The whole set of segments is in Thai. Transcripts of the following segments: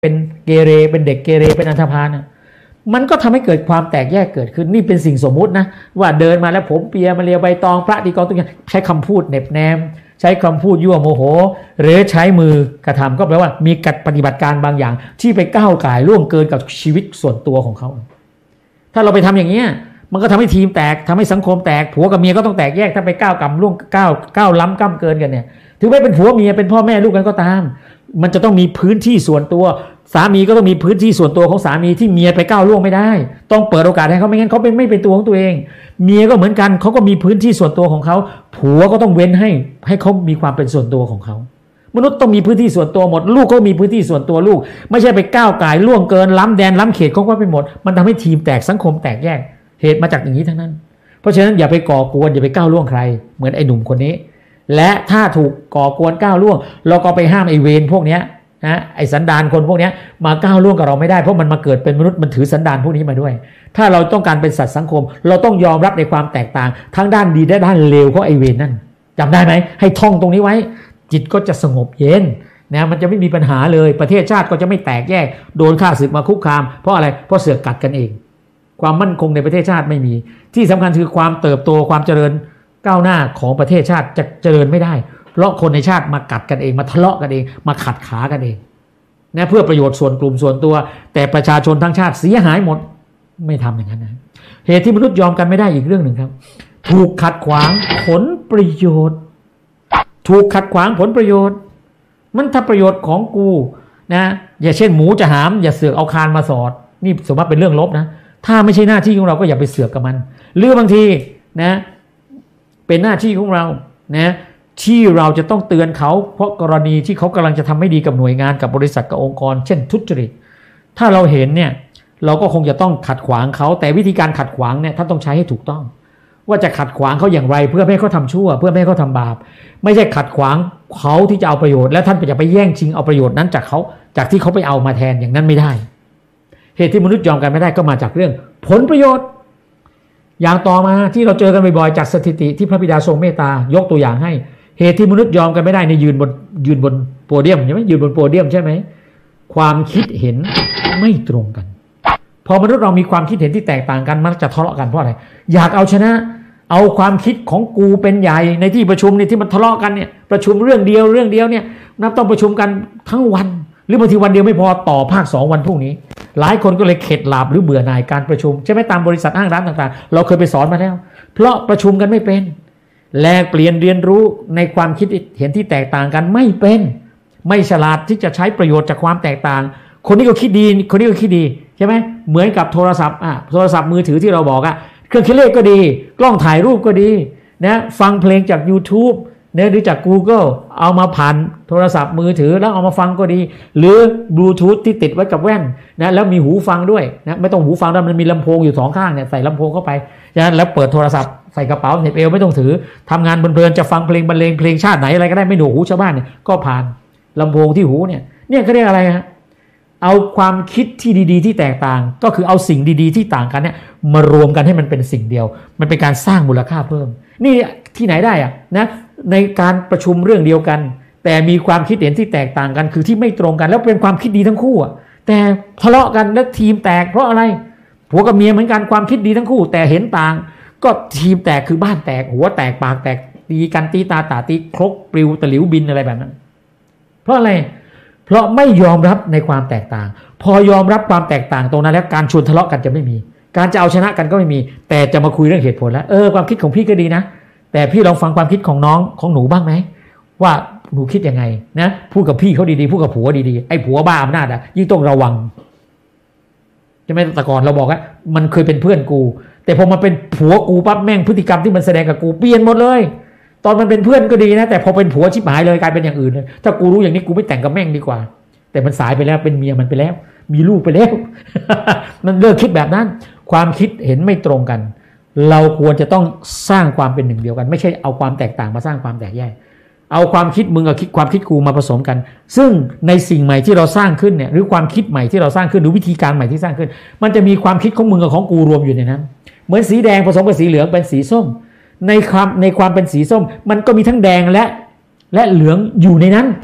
เป็นเกเรเป็นเด็กเกเรเป็นอันธพาลนะมันก็ทำให้เกิดความแตกแยกเกิดขึ้นนี่เป็นสิ่งสมมุตินะว่าเดินมาแล้วผมเปียมาเลียใบตองพระตีกองตุ้งใช้คำพูดเน็บแนมใช้คำพูดยั่วโมโหหรือใช้มือกระทำก็แปลว่ามีการปฏิบัติการบางอย่างที่ไปก้าวก่ายล่วงเกินกับชีวิตส่วนตัวของเขาถ้าเราไปทำอย่างนี้มันก็ทำให้ทีมแตกทำให้สังคมแตกผัวกับเมียก็ต้องแตกแยกถ้าไปก้าวกำล่วงก้าวล้ำก้ำเกินกันเนี่ยถึงไม่เป็นผัวเมียเป็นพ่อแม่ลูกกันก็ตามมันจะต้องมีพื้นที่ส่วนตัวสามีก็ต้องมีพื้นที่ส่วนตัวของสามีที่เมียไปก้าวล่วงไม่ได้ต้องเปิดโอกาสให้เขาไม่งั้นเขาไม่เป็นตัวของตัวเองเมียก็เหมือนกันเขาก็มีพื้นที่ส่วนตัวของเขาผัวก็ต้องเว้นให้เขามีความเป็นส่วนตัวของเขามนุษย์ต้องมีพื้นที่ส่วนตัวหมดลูกก็มีพื้นที่ส่วนตัวลูกไม่ใช่ไปก้าวก่ายล่วงเกินล้ำแดนล้ำเขตเขาก็ไปหมดมันทำให้ทีมแตกสังคมแตกแยกเหตุมาจากอย่างนี้ทั้งนั้นเพราะฉะนั้นอย่าไปก่อกวนอย่าไปก้าวล่วงใครเหมือนไอ้หนุ่มคนนี้และถ้าถูกก่อกวนก้าวล่วงเราก็ไปห้ามไอ้เวรพวกเนี้ยนะไอ้สันดานคนพวกนี้มาก้าวล่วงกับเราไม่ได้เพราะมันมาเกิดเป็นมนุษย์มันถือสันดานพวกนี้มาด้วยถ้าเราต้องการเป็นสัตว์สังคมเราต้องยอมรับในความแตกต่างทั้งด้านดีและด้านเลวของไอ้เวรนั่นจำได้ไหมให้ท่องตรงนี้ไว้จิตก็จะสงบเย็นนะมันจะไม่มีปัญหาเลยประเทศชาติก็จะไม่แตกแยกโดนฆ่าศึกมาคุกคามเพราะอะไรเพราะเสือกกัดกันเองความมั่นคงในประเทศชาติไม่มีที่สำคัญคือความเติบโตความเจริญก้าวหน้าของประเทศชาติจะเจริญไม่ได้เพราะคนในชาติมากัดกันเองมาทะเลาะกันเองมาขัดขากันเองนะเพื่อประโยชน์ส่วนกลุ่มส่วนตัวแต่ประชาชนทั้งชาติเสียหายหมดไม่ทำอย่างนั้นนะเหตุที่มนุษย์ยอมกันไม่ได้อีกเรื่องหนึ่งครับถูกขัดขวางผลประโยชน์ถูกขัดขวางผลประโยชน์มันถ้าประโยชน์ของกูนะอย่าเช่นหมูจะหามอย่าเสือกเอาคานมาสอดนี่สมมติเป็นเรื่องลบนะถ้าไม่ใช่หน้าที่ของเราก็อย่าไปเสือกกับมันหรือบางทีนะเป็นหน้าที่ของเรานะที่เราจะต้องเตือนเขาเพราะกรณีที่เขากำลังจะทำไม่ดีกับหน่วยงานกับบริษัทกับองค์กรเช่นทุจริตถ้าเราเห็นเนี่ยเราก็คงจะต้องขัดขวางเขาแต่วิธีการขัดขวางเนี่ยท่านต้องใช้ให้ถูกต้องว่าจะขัดขวางเขาอย่างไรเพื่อไม่ให้เขาทำชั่วเพื่อไม่ให้เขาทำบาปไม่ใช่ขัดขวางเขาที่จะเอาประโยชน์และท่านจะไปแย่งชิงเอาประโยชน์นั้นจากเขาจากที่เขาไปเอามาแทนอย่างนั้นไม่ได้เหตุที่มนุษย์ยอมกันไม่ได้ก็มาจากเรื่องผลประโยชน์อย่างต่อมาที่เราเจอกันบ่อยๆจากสถิติที่พระบิดาทรงเมตตายกตัวอย่างให้เหตุที่มนุษย์ยอมกันไม่ได้ในยืนบนโพเดียมใช่ไหมยืนบนโพเดียมใช่ไหมความคิดเห็นไม่ตรงกันพอมนุษย์เรามีความคิดเห็นที่แตกต่างกันมักจะทะเลาะกันเพราะอะไรอยากเอาชนะเอาความคิดของกูเป็นใหญ่ในที่ประชุมเนี่ยที่มันทะเลาะกันเนี่ยประชุมเรื่องเดียวเนี่ยนับต้องประชุมกันทั้งวันหรือบางทีวันเดียวไม่พอต่อภาค2วันพรุ่งนี้หลายคนก็เลยเข็ดหลาบหรือเบื่อหน่ายการประชุมใช่ไหมตามบริษัทห้างร้านต่างๆเราเคยไปสอนมาแล้วเพราะประชุมกันไม่เป็นแลกเปลี่ยนเรียนรู้ในความคิดเห็นที่แตกต่างกันไม่เป็นไม่ฉลาดที่จะใช้ประโยชน์จากความแตกต่างคนนี้ก็คิดดีคนนี้ก็คิดดีใช่ไหมเหมือนกับโทรศัพท์มือถือที่เราบอกเครื่องคิดเลขก็ดีกล้องถ่ายรูปก็ดีนะฟังเพลงจาก YouTube เนี่ยหรือจาก Google เอามาผ่านโทรศัพท์มือถือแล้วเอามาฟังก็ดีหรือบลูทูธที่ติดไว้กับแว่นนะแล้วมีหูฟังด้วยนะไม่ต้องหูฟังแล้วมันมีลำโพงอยู่2ข้างเนี่ยใส่ลำโพงเข้าไปนะแล้วเปิดโทรศัพท์ใส่กระเป๋าเหน็บเอวไม่ต้องถือทำงานเพลินๆจะฟังเพลงบรรเลงเพลงชาติไหนอะไรก็ได้ไม่หนวกหูชาวบ้านเนี่ยก็ผ่านลำโพงที่หูเนี่ยเขาเรียกอะไรฮะเอาความคิดที่ดีๆที่แตกต่างก็คือเอาสิ่งดีๆที่ต่างกันเนี่ยมารวมกันให้มันเป็นสิ่งเดียวมันเป็นการสร้างมูลค่าเพิ่มนี่ที่ไหนได้นะในการประชุมเรื่องเดียวกันแต่มีความคิดเห็นที่แตกต่างกันคือที่ไม่ตรงกันแล้วเป็นความคิดดีทั้งคู่แต่ทะเลาะกันแล้วทีมแตกเพราะอะไรผัวกับเมียเหมือนกันความคิดดีทั้งคู่แต่เห็นต่างก็ทีมแตกคือบ้านแตกหัวแตกปากแตกตีกันตีตาตาตีครกปลิวตะหลิวบินอะไรแบบนั้นเพราะอะไรเพราะไม่ยอมรับในความแตกต่างพอยอมรับความแตกต่างตรงนั้นแล้วการชวนทะเลาะกันจะไม่มีการจะเอาชนะกันก็ไม่มีแต่จะมาคุยเรื่องเหตุผลแล้วความคิดของพี่ก็ดีนะแต่พี่ลองฟังความคิดของน้องของหนูบ้างไหมว่าหนูคิดยังไงนะพูดกับพี่เขาดีๆพูดกับผัวดีๆไอ้ผัวบ้าอำนาจยิ่งต้องระวังใช่ไหมแต่ก่อนเราบอกว่ามันเคยเป็นเพื่อนกูแต่พอมาเป็นผัวกูปั๊บแม่งพฤติกรรมที่มันแสดงกับกูเปลี่ยนหมดเลยตอนมันเป็นเพื่อนก็ดีนะแต่พอเป็นผัวชิบหายเลยกลายเป็นอย่างอื่นเลยถ้ากูรู้อย่างนี้กูไม่แต่งกับแม่งดีกว่าแต่มันสายไปแล้วเป็นเมียมันไปแล้วมีลูกไปแล้ว มันเลิกคิดแบบนั้นความคิดเห็นไม่ตรงกันเราควรจะต้องสร้างความเป็นหนึ่งเดียวกันไม่ใช่เอาความแตกต่างมาสร้างความแตกแยกเอาความคิดมึงกับความคิดกูมาผสมกันซึ่งในสิ่งใหม่ที่เราสร้างขึ้นเนี่ยหรือความคิดใหม่ที่เราสร้างขึ้นหรือวิธีการใหม่ที่สร้างขึ้นมันจะมีความคิดของมึงกับของกูรวมอยู่ในนั้นเหมือนสีแดงผสมกับสีเหลืองเป็นสีส้มในความเป็นสีส้มมันก็มีทั้งแดงและเหลืองอยู่ในนั้น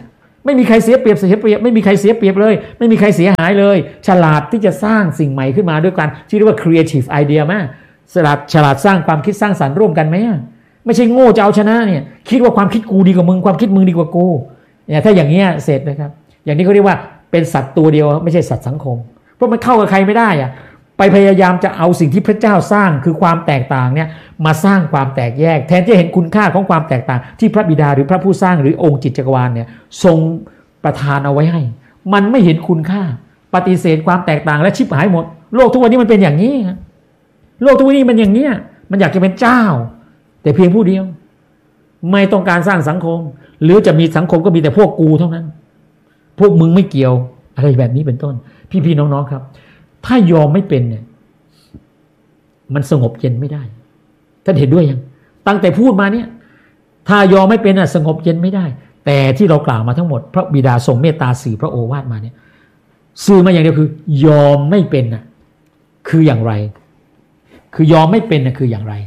ไม่มีใครเสียเปรียบไม่มีใครเสียเปรียบเลยไม่มีใครเสียหายเลยฉลาดที่จะสร้างสิ่งใหม่ขึ้นมาด้วยกันที่เรียกว่า creative idea มั้ยฉลาดสร้างความคิดสร้างสรรค์ร่วมกันไหมไม่ใช่โง่จะเอาชนะเนี่ยคิดว่าความคิดกูดีกว่ามึงความคิดมึงดีกว่ากูเนี่ยถ้าอย่างเงี้ยเสร็จนะครับอย่างนี้เขาเรียกว่าเป็นสัตว์ตัวเดียวไม่ใช่สัตว์สังคมเพราะมันเข้ากับใครไม่ได้อะไปพยายามจะเอาสิ่งที่พระเจ้าสร้างคือความแตกต่างเนี่ยมาสร้างความแตกแยกแทนที่จะเห็นคุณค่าของความแตกต่างที่พระบิดาหรือพระผู้สร้างหรือองค์จิตจักรวาลเนี่ยทรงประทานเอาไว้ให้มันไม่เห็นคุณค่าปฏิเสธความแตกต่างและชิบหายหมดโลกทุกวันนี้มันเป็นอย่างนี้โลกทุกวันนี้มันอย่างเนี้ยมันอยากจะเป็นเจ้าแต่เพียงผู้เดียวไม่ต้องการสร้างสังคมหรือจะมีสังคมก็มีแต่พวกกูเท่านั้นพวกมึงไม่เกี่ยวอะไรแบบนี้เป็นต้นพี่ๆน้องๆครับถ้ายอมไม่เป็นเนี่ยมันสงบเย็นไม่ได้ท่านเห็นด้วยยังตั้งแต่พูดมาเนี่ยถ้ายอมไม่เป็นน่ะสงบเย็นไม่ได้แต่ที่เรากล่าวมาทั้งหมดพระบิดาทรงเมตตาสื่อพระโอวาทมาเนี่ยสื่อมาอย่างเดียวคือยอมไม่เป็นน่ะคืออย่างไรคือยอมไม่เป็นน่ะคืออย่างไร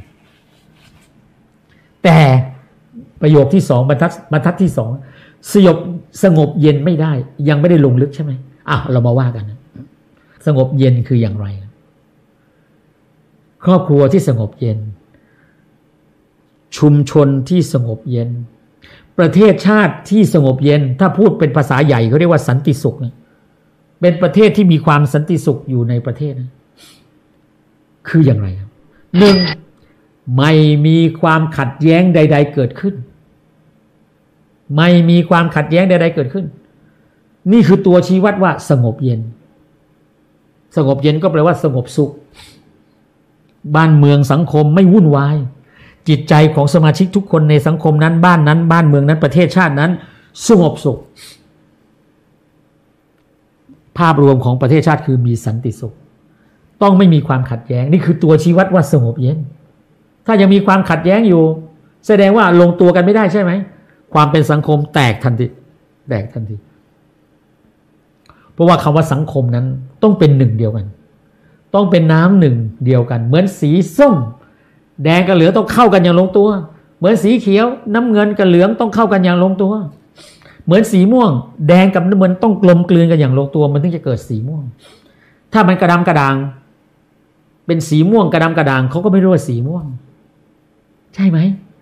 แต่ประโยคที่สองบรรทัดที่สองสงบเย็นไม่ได้ยังไม่ได้ลงลึกใช่ไหมเรามาว่ากันนะสงบเย็นคืออย่างไรครอบครัวที่สงบเย็นชุมชนที่สงบเย็นประเทศชาติที่สงบเย็นถ้าพูดเป็นภาษาใหญ่เขาเรียกว่าสันติสุขนะเป็นประเทศที่มีความสันติสุขอยู่ในประเทศนะคืออย่างไรครับหนึ่งไม่มีความขัดแย้งใดๆเกิดขึ้นไม่มีความขัดแย้งใดๆเกิดขึ้นนี่คือตัวชี้วัดว่าสงบเย็นสงบเย็นก็แปลว่าสงบสุขบ้านเมืองสังคมไม่วุ่นวายจิตใจของสมาชิกทุกคนในสังคมนั้นบ้านนั้นบ้านเมืองนั้นประเทศชาตินั้นสงบสุขภาพรวมของประเทศชาติคือมีสันติสุขต้องไม่มีความขัดแย้งนี่คือตัวชี้วัดว่าสงบเย็นถ้ายังมีความขัดแย้งอยู่แสดงว่าลงตัวกันไม่ได้ใช่ไหมความเป็นสังคมแตกทันทีเพราะว่าคำว่าสังคมนั้นต้องเป็นหนึ่งเดียวกันต้องเป็นน้ำหนึ่งเดียวกันเหมือนสีส้มแดงกับเหลืองต้องเข้ากันอย่างลงตัวเหมือนสีเขียวน้ำเงินกับเหลืองต้องเข้ากันอย่างลงตัวเหมือนสีม่วงแดงกับน้ำเงินต้องกลมกลืนกันอย่างลงตัวมันถึงจะเกิดสีม่วงถ้ามันกระดำกระด่างเป็นสีม่วงกระดำกระด่างเขาก็ไม่รู้ว่าสีม่วงใช่ไหม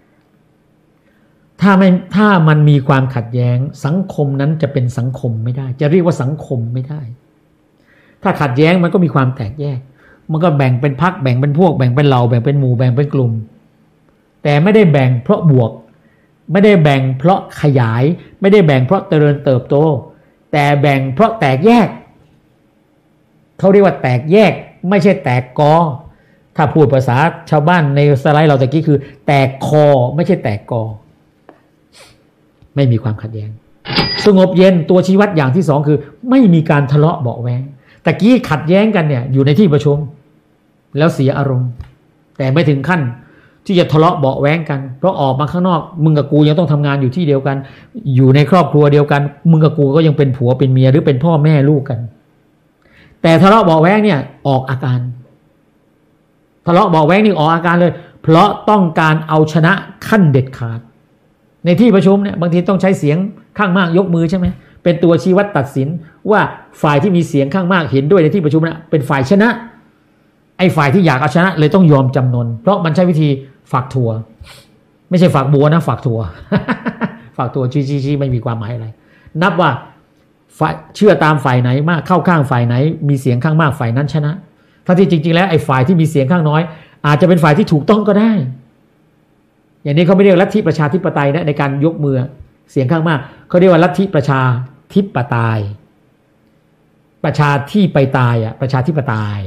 ถ้ามันมีความขัดแย้งสังคมนั้นจะเป็นสังคมไม่ได้จะเรียกว่าสังคมไม่ได้ถ้าขัดแย้งมันก็มีความแตกแยกมันก็แบ่งเป็นพรรคแบ่งเป็นพวกแบ่งเป็นเหล่าแบ่งเป็นหมู่แบ่งเป็นกลุ่มแต่ไม่ได้แบ่งเพราะบวกไม่ได้แบ่งเพราะขยายไม่ได้แบ่งเพราะเจริญเติบโตแต่แบ่งเพราะแตกแยกเขาเรียกว่าแตกแยกไม่ใช่แตกกอถ้าพูดภาษาชาวบ้านในสไลด์เราตะกี้คือแตกคอไม่ใช่แตกกอไม่มีความขัดแย้งสงบเย็นตัวชี้วัดอย่างที่สองคือไม่มีการทะเลาะเบาะแว้งตะกี้ขัดแย้งกันเนี่ยอยู่ในที่ประชุมแล้วเสียอารมณ์แต่ไม่ถึงขั้นที่จะทะเลาะเบาะแว้งกันเพราะออกมาข้างนอกมึงกับกูยังต้องทำงานอยู่ที่เดียวกันอยู่ในครอบครัวเดียวกันมึงกับกูก็ยังเป็นผัวเป็นเมียหรือเป็นพ่อแม่ลูกกันแต่ทะเลาะเบาะแว้งเนี่ยออกอาการทะเลาะเบาะแว้งนี่ออกอาการเลยเพราะต้องการเอาชนะขั้นเด็ดขาดในที่ประชุมเนี่ยบางทีต้องใช้เสียงข้างมากยกมือใช่ไหมเป็นตัวชี้วัดตัดสินว่าฝ่ายที่มีเสียงข้างมากเห็นด้วยในที่ประชุมนะเป็นฝ่ายชนะไอ้ฝ่ายที่อยากเอาชนะเลยต้องยอมจำนนเพราะมันใช้วิธีฝากถั่วไม่ใช่ฝากบัวนะฝากถั่ว ฝากถั่วชี้ไม่มีความหมายอะไรนับว่าเชื่อตามฝ่ายไหนมากเข้าข้างฝ่ายไหนมีเสียงข้างมากฝ่ายนั้นชนะถ้าที่จริงๆแล้วไอ้ฝ่ายที่มีเสียงข้างน้อยอาจจะเป็นฝ่ายที่ถูกต้องก็ได้อย่างนี้เขาไม่เรียกลัทธิประชาธิปไตยนะในการยกมือเสียงข้างมากเขาเรียกว่าลัทธิประชาธิปไตยประชาที่ไปตายประชาธิปไตย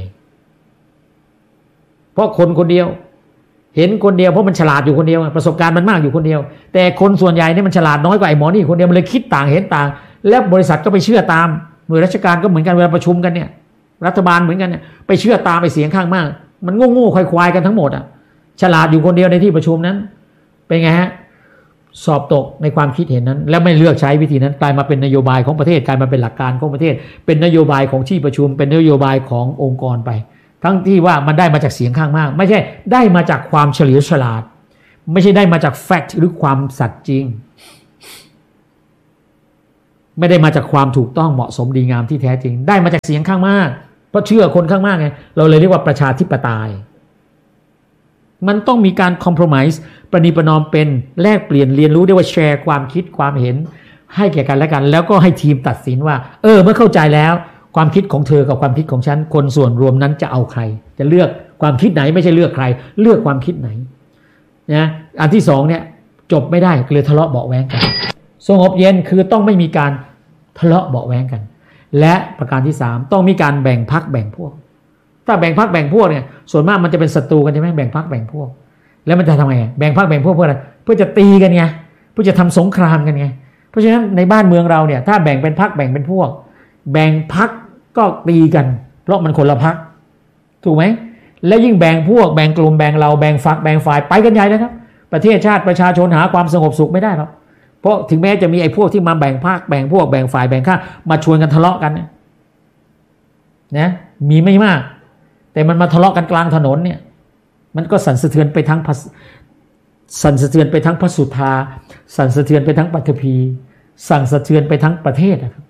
เพราะคนเดียวเห็นคนเดียวเพราะมันฉลาดอยู่คนเดียวประสบการณ์มันมากอยู่คนเดียวแต่คนส่วนใหญ่เนี่ยมันฉลาดน้อยกว่าไอ้หมอนี่คนเดียวมันเลยคิดต่างเห็นต่างแล้วบริษัทก็ไปเชื่อตามหน่วยราชการก็เหมือนกันเวลาประชุมกันเนี่ยรัฐบาลเหมือนกันเนี่ยไปเชื่อตามไปเสียงข้างมากมันโง่ควายกันทั้งหมดฉลาดอยู่คนเดียวในที่ประชุมนั้นเป็นไงฮะสอบตกในความคิดเห็นนั้นแล้วไม่เลือกใช้วิธีนั้นกลายมาเป็นนโยบายของประเทศกลายมาเป็นหลักการของประเทศเป็นนโยบายของที่ประชุมเป็นนโยบายขององค์กรไปทั้งที่ว่ามันได้มาจากเสียงข้างมากไม่ใช่ได้มาจากความเฉลียวฉลาดไม่ใช่ได้มาจากแฟกต์หรือความสัตย์จริงไม่ได้มาจากความถูกต้องเหมาะสมดีงามที่แท้จริงได้มาจากเสียงข้างมากเพราะเชื่อคนข้างมากไงเราเลยเรียกว่าประชาธิปไตยมันต้องมีการคอมโพรไมซ์ประนีประนอมเป็นแลกเปลี่ยนเรียนรู้ได้ว่าแชร์ความคิดความเห็นให้แก่กันและกันแล้วก็ให้ทีมตัดสินว่าเมื่อเข้าใจแล้วความคิดของเธอกับความคิดของฉันคนส่วนรวมนั้นจะเอาใครจะเลือกความคิดไหนไม่ใช่เลือกใครเลือกความคิดไหนนะอันที่สองเนี่ยจบไม่ได้เลยทะเลาะเบาะแว้งกันสงบเย็นคือต้องไม่มีการทะเลาะเบาะแว้งกันและประการที่สามต้องมีการแบ่งพรรคแบ่งพวกถ้าแบ่งพรรคแบ่งพวกเนี่ยส่วนมากมันจะเป็นศัตรูกันใช่ไหมแบ่งพรรคแบ่งพวกแล้วมันจะทำไงแบ่งพรรคแบ่งพวกเพื่ออะไรเพื่อจะตีกันไงเพื่อจะทำสงครามกันไงเพราะฉะนั้นในบ้านเมืองเราเนี่ยถ้าแบ่งเป็นพรรคแบ่งเป็นพวกแบ่งพรรคก็ตีกันเพราะมันคนละพรรคถูกไหมแล้วยิ่งแบ่งพวกแบ่งกลุ่มแบ่งเราแบ่งฝักแบ่งฝ่ายไปกันใหญ่แล้วครับประเทศชาติประชาชนหาความสงบสุขไม่ได้หรอกเพราะถึงแม้จะมีไอ้พวกที่มาแบ่งพรรคแบ่งพวกแบ่งฝ่ายแบ่งข้างมาชวนกันทะเลาะกันนะมีไม่มากแต่มันมาทะเลาะกันกลางถนนเนี่ยมันก็สั่นสะเทือนไปทั้งสั่นสะเทือนไปทั้งพระสุธาสั่นสะเทือนไปทั้งปฐพีสั่นสะเทือนไปทั้งประเทศนะครับ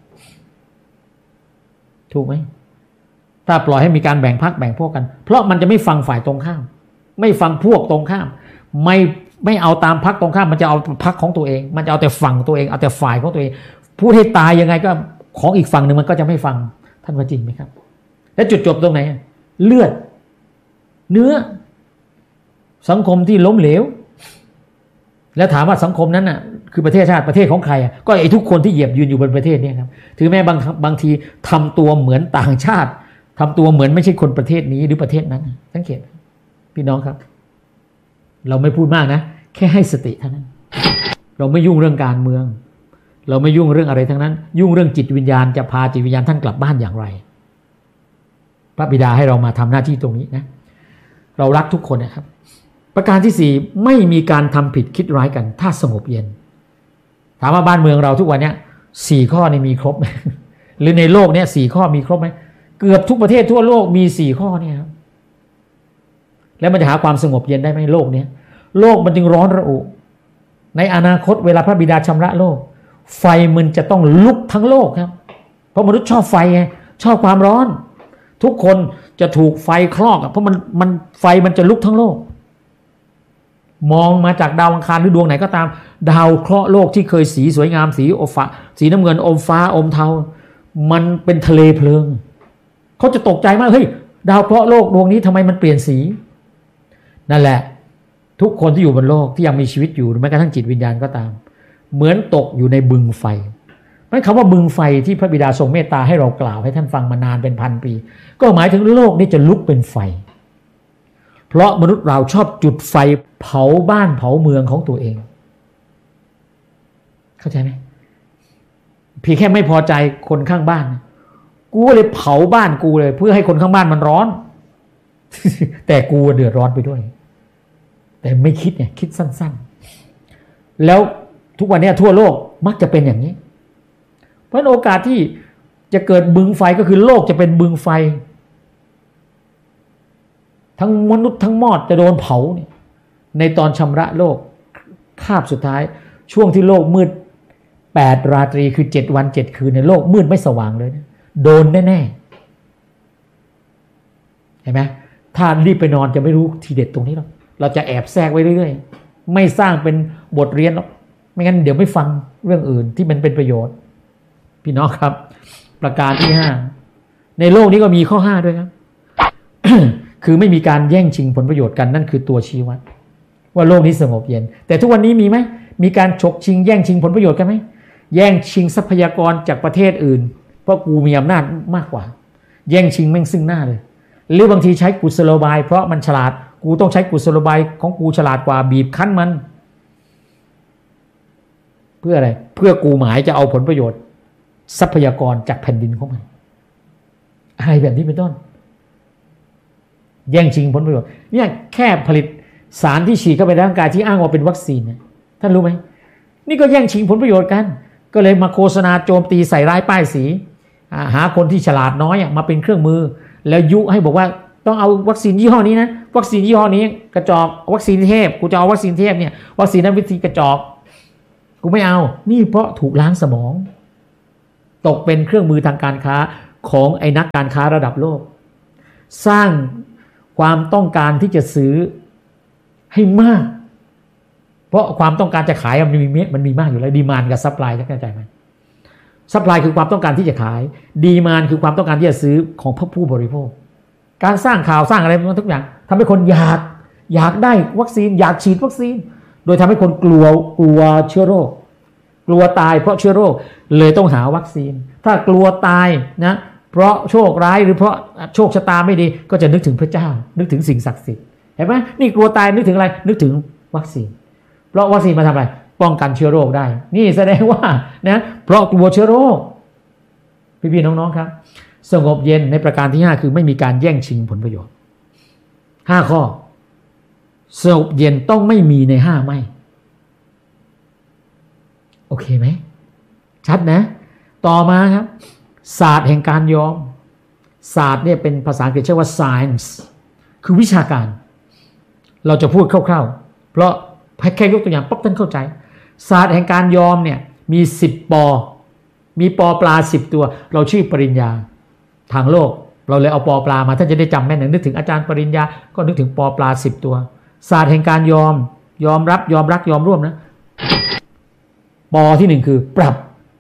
ถูกไหมถ้าปล่อยให้มีการแบ่งพรรคแบ่งพวกกันเพราะมันจะไม่ฟังฝ่ายตรงข้ามไม่ฟังพวกตรงข้ามไม่เอาตามพรรคตรงข้ามมันจะเอาพรรคของตัวเองมันจะเอาแต่ฝั่งตัวเองเอาแต่ฝ่ายของตัวเองพูดให้ตายยังไงก็ของอีกฝั่งหนึ่งมันก็จะไม่ฟังท่านว่าจริงไหมครับและจุดจบตรงไหนเลือดเนื้อสังคมที่ล้มเหลวแล้วถามว่าสังคมนั้นน่ะคือประเทศชาติประเทศของใครก็ไอ้ทุกคนที่เหยียบยืนอยู่บนประเทศนี้ครับถึงแม้บางทีทำตัวเหมือนต่างชาติทำตัวเหมือนไม่ใช่คนประเทศนี้หรือประเทศนั้นสังเกตพี่น้องครับเราไม่พูดมากนะแค่ให้สติเท่านั้นเราไม่ยุ่งเรื่องการเมืองเราไม่ยุ่งเรื่องอะไรทั้งนั้นยุ่งเรื่องจิตวิญญาณจะพาจิตวิญญาณท่านกลับบ้านอย่างไรพระบิดาให้เรามาทำหน้าที่ตรงนี้นะเรารักทุกคนนะครับประการที่สี่ไม่มีการทำผิดคิดร้ายกันถ้าสงบเย็นถามว่าบ้านเมืองเราทุกวันนี้4ข้อนี้มีครบไหมหรือในโลกนี้4ข้อมีครบไหมเกือบทุกประเทศทั่วโลกมี4ข้อเนี่ยครับแล้วมันจะหาความสงบเย็นได้ไหมโลกนี้โลกมันจึงร้อนระอุในอนาคตเวลาพระบิดาชำระโลกไฟมันจะต้องลุกทั้งโลกครับเพราะมนุษย์ชอบไฟไงชอบความร้อนทุกคนจะถูกไฟคลอกเพราะมันไฟมันจะลุกทั้งโลกมองมาจากดาวอังคารหรือดวงไหนก็ตามดาวเคราะห์โลกที่เคยสีสวยงามสีอมฟ้าสีน้ำเงินอมฟ้าอมเทามันเป็นทะเลเพลิงเขาจะตกใจมากเฮ้ยดาวเคราะห์โลกดวงนี้ทำไมมันเปลี่ยนสีนั่นแหละทุกคนที่อยู่บนโลกที่ยังมีชีวิตอยู่แม้กระทั่งจิตวิญญาณก็ตามเหมือนตกอยู่ในบึงไฟนั่นคำว่าบึงไฟที่พระบิดาทรงเมตตาให้เรากล่าวให้ท่านฟังมานานเป็นพันปีก็หมายถึงโลกนี้จะลุกเป็นไฟเพราะมนุษย์เราชอบจุดไฟเผาบ้านเผาเมืองของตัวเองเข้าใจไหมเพียงแค่ไม่พอใจคนข้างบ้านกูเลยเผาบ้านกูเลยเพื่อให้คนข้างบ้านมันร้อน แต่กูเดือดร้อนไปด้วยแต่ไม่คิดเนี่ยคิดสั้นๆแล้วทุกวันนี้ทั่วโลกมักจะเป็นอย่างนี้เพราะโอกาสที่จะเกิดบึงไฟก็คือโลกจะเป็นบึงไฟทั้งมนุษย์ทั้งมอดจะโดนเผาเนี่ยในตอนชำระโลกคาบสุดท้ายช่วงที่โลกมืด8ราตรีคือ7วัน7คืนในโลกมืดไม่สว่างเลยนะโดนแน่ๆเห็นไหมถ้ารีบไปนอนจะไม่รู้ทีเด็ดตรงนี้หรอกเราจะแอบแทรกไว้เรื่อยๆไม่สร้างเป็นบทเรียนหรอกไม่งั้นเดี๋ยวไม่ฟังเรื่องอื่นที่มันเป็นประโยชน์พี่น้องครับประการที่5ในโลกนี้ก็มีข้อ5ด้วยครับ คือไม่มีการแย่งชิงผลประโยชน์กันนั่นคือตัวชี้วัดว่าโลกนี้สงบเย็นแต่ทุกวันนี้มีไหมมีการฉกชิงแย่งชิงผลประโยชน์กันไหมแย่งชิงทรัพยากรจากประเทศอื่นเพราะกูมีอำนาจมากกว่าแย่งชิงแม่งซึ่งหน้าเลยหรือบางทีใช้กุศโลบายเพราะมันฉลาดกูต้องใช้กุศโลบายของกูฉลาดกว่าบีบคั้นมันเพื่ออะไรเพื่อกูหมายจะเอาผลประโยชน์ทรัพยากรจากแผ่นดินของมันอะไรแบบนี้เป็นต้นแย่งชิงผลประโยชน์เนี่ยแค่ผลิตสารที่ฉีดเข้าไปในร่างกายที่อ้างว่าเป็นวัคซีนเนี่ยท่านรู้ไหมนี่ก็แย่งชิงผลประโยชน์กันก็เลยมาโฆษณาโจมตีใส่ร้ายป้ายสีหาคนที่ฉลาดน้อยมาเป็นเครื่องมือแล้วยุให้บอกว่าต้องเอาวัคซีนยี่ห้อนี้นะวัคซีนยี่ห้อนี้กระจอกวัคซีนเทพกูจะเอาวัคซีนเทพเนี่ยวัคซีนนั้นวิธีกระจอกกูไม่เอานี่เพราะถูกล้างสมองตกเป็นเครื่องมือทางการค้าของไอ้นักการค้าระดับโลกสร้างความต้องการที่จะซื้อให้มากเพราะความต้องการจะขายมันมีมากอยู่แล้วดีมานด์กับซัพพลายเข้าใจไหมซัพพลายคือความต้องการที่จะขายดีมานด์คือความต้องการที่จะซื้อของผู้บริโภคการสร้างข่าวสร้างอะไรมันทุกอย่างทำให้คนอยากได้วัคซีนอยากฉีดวัคซีนโดยทำให้คนกลัวเชื้อโรคกลัวตายเพราะเชื้อโรคเลยต้องหาวัคซีนถ้ากลัวตายนะเพราะโชคร้ายหรือเพราะโชคชะตาไม่ดีก็จะนึกถึงพระเจ้านึกถึงสิ่งศักดิ์สิทธิ์เห็นไหมนี่กลัวตายนึกถึงอะไรนึกถึงวัคซีนเพราะวัคซีนมาทำอะไรป้องกันเชื้อโรคได้นี่แสดงว่านะเพราะกลัวเชื้อโรคพี่ๆน้องๆครับสงบเย็นในประการที่5คือไม่มีการแย่งชิงผลประโยชน์5ข้อสงบเย็นต้องไม่มีใน5ไม่โอเคไหมชัดนะต่อมาครับศาสตร์แห่งการยอมศาสตร์เนี่ยเป็นภาษาอังกฤษเรียกว่า science คือวิชาการเราจะพูดคร่าวๆเพราะแค่ยกตัวอย่างปั๊บท่านเข้าใจศาสตร์แห่งการยอมเนี่ยมี10 ปอมีปอปลา10 ตัวเราชื่อปริญญาทางโลกเราเลยเอาปอปลามาท่านจะได้จำแม่นนึกถึงอาจารย์ปริญญาก็นึกถึงปอปลา10 ตัวศาสตร์แห่งการยอมรับยอมรักยอมร่วมนะปอที่1คือปรับ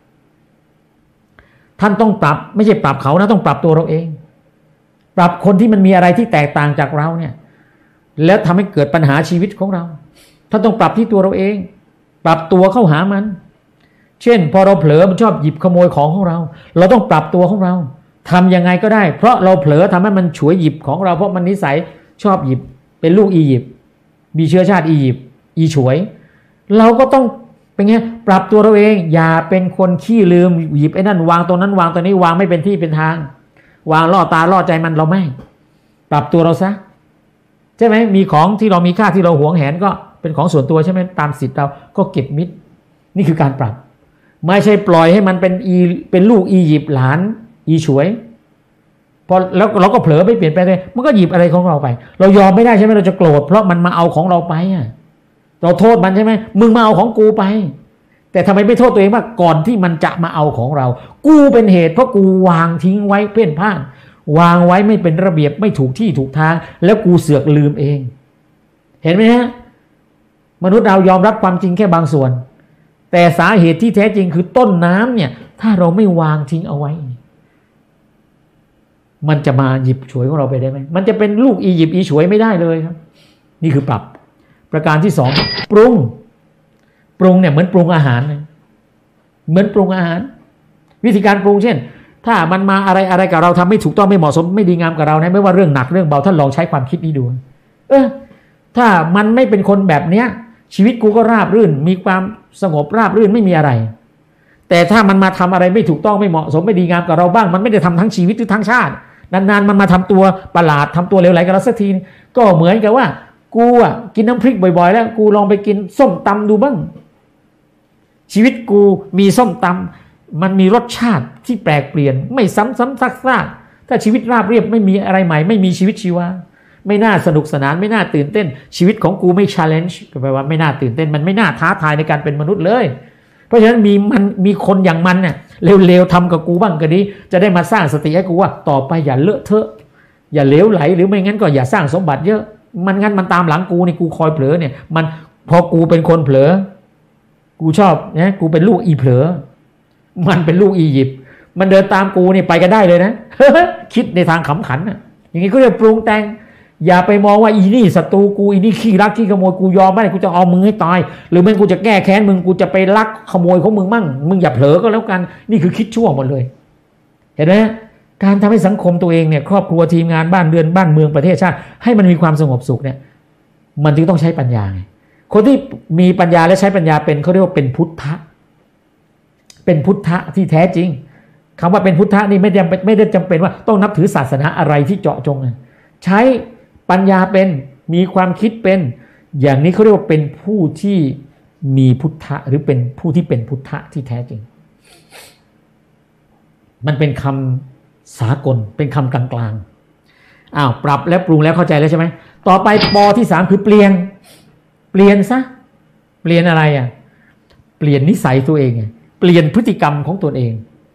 ท่านต้องปรับไม่ใช่ปรับเขานะต้องปรับตัวเราเองปรับคนที่มันมีอะไรที่แตกต่างจากเราเนี่ยแล้วทำให้เกิดปัญหาชีวิตของเราท่านต้องปรับที่ตัวเราเองปรับตัวเข้าหามันเช่นพอเราเผลอมันชอบหยิบขโมยของของเราเราต้องปรับตัวของเราทำยังไงก็ได้เพราะเราเผลอทำให้มันฉวยหยิบของเราเพราะมันนิสัยชอบหยิบเป็นลูกอียิปต์มีเชื้อชาติอียิปต์อีฉวยเราก็ต้องเป็นไงปรับตัวเราเองอย่าเป็นคนขี้ลืมหยิบไอ้นั่นวางตรงนั้นวางตรงนี้วางไม่เป็นที่เป็นทางวางล่อตาล่อใจมันเราไม่ปรับตัวเราซะใช่ไหมมีของที่เรามีค่าที่เราหวงแหนก็เป็นของส่วนตัวใช่ไหมตามสิทธิ์เราก็เก็บมิดนี่คือการปรับไม่ใช่ปล่อยให้มันเป็นลูกอียิปต์หลานอีฉวยพอแล้วเราก็เผลอไม่เปลี่ยนไปเลยมันก็หยิบอะไรของเราไปเรายอมไม่ได้ใช่ไหมเราจะโกรธเพราะมันมาเอาของเราไปอ่ะเราโทษมันใช่ไหมมึงมาเอาของกูไปแต่ทำไมไม่โทษตัวเองว่าก่อนที่มันจะมาเอาของเรากูเป็นเหตุเพราะกูวางทิ้งไว้เพ่นพ่านวางไว้ไม่เป็นระเบียบไม่ถูกที่ถูกทางแล้วกูเสือกลืมเองเห็นไหมฮะมนุษย์เรายอมรับความจริงแค่บางส่วนแต่สาเหตุที่แท้จริงคือต้นน้ำเนี่ยถ้าเราไม่วางทิ้งเอาไว้มันจะมาหยิบฉวยของเราไปได้ไหมมันจะเป็นลูกอียิปต์อีฉวยไม่ได้เลยครับนี่คือปรับประการที่2ปรุงเนี่ยเหมือนปรุงอาหารเหมือนปรุงอาหารวิธีการปรุงเช่นถ้ามันมาอะไรกับเราทำไม่ถูกต้องไม่เหมาะสมไม่ดีงามกับเรานะไม่ว่าเรื่องหนักเรื่องเบาท่านลองใช้ความคิดนี้ดูถ้ามันไม่เป็นคนแบบเนี้ยชีวิตกูก็ราบรื่นมีความสงบราบรื่นไม่มีอะไรแต่ถ้ามันมาทำอะไรไม่ถูกต้องไม่เหมาะสมไม่ดีงามกับเราบ้างมันไม่ได้ทำทั้งชีวิตหรือทั้งชาตินานๆมันมาทำตัวประหลาดทำตัวเลวไหลกับเราสักทีก็เหมือนกับว่ากูกินน้ำพริกบ่อยๆแล้วกูลองไปกินส้มตำดูบ้างชีวิตกูมีส้มตำมันมีรสชาติที่แปลกเปลี่ยนไม่ซ้ำๆซักๆถ้าชีวิตราบเรียบไม่มีอะไรใหม่ไม่มีชีวิตชีวาไม่น่าสนุกสนานไม่น่าตื่นเต้นชีวิตของกูไม่ challenge ก็แปลว่าไม่น่าตื่นเต้นมันไม่น่าท้าทายในการเป็นมนุษย์เลยเพราะฉะนั้นมีคนอย่างมันเนี่ยเร็วๆทำกับกูบ้างก็ดีจะได้มาสร้างสติให้กูว่าต่อไปอย่าเลอะเทอะอย่าเหลวไหลหรือไม่งั้นก็อย่าสร้างสมบัติเยอะมันงั้นมันตามหลังกูนี่กูคอยเผลอเนี่ยมันพอกูเป็นคนเผลอกูชอบนะกูเป็นลูกอีเผลอมันเป็นลูกอียิปต์มันเดินตามกูนี่ไปกันได้เลยนะ คิดในทางขำขันนะอย่างนี้ก็จะปรุงแต่งอย่าไปมองว่าอีนี่ศัตรูกูอีนี่ขี้รักขี้ขโมยกูยอมไม่ได้กูจะเอามึงให้ตายหรือไม่กูจะแก้แค้นมึงกูจะไปลักขโมยของมึงมั่งมึงอย่าเผลอก็แล้วกันนี่คือคิดชั่วหมดเลยเห็นไหมการทำให้สังคมตัวเองเนี่ยครอบครัวทีมงานบ้านเรือนบ้านเมืองประเทศชาติให้มันมีความสงบสุขเนี่ยมันจึงต้องใช้ปัญญาไงคนที่มีปัญญาและใช้ปัญญาเป็นเขาเรียกว่าเป็นพุทธะเป็นพุทธะที่แท้จริงคำว่าเป็นพุทธะนี่ไม่ได้จำเป็นว่าต้องนับถือศาสนาอะไรที่เจาะจงใช้ปัญญาเป็นมีความคิดเป็นอย่างนี้เขาเรียกว่าเป็นผู้ที่มีพุทธะหรือเป็นผู้ที่เป็นพุทธะที่แท้จริงมันเป็นคำสากลเป็นคำกลางๆปรับแล้วปรุงแล้วเข้าใจแล้วใช่ไหมต่อไปปอที่3คือเปลี่ยนซะเปลี่ยนอะไรเปลี่ยนนิสัยตัวเองเปลี่ยนพฤติกรรมของตัวเอง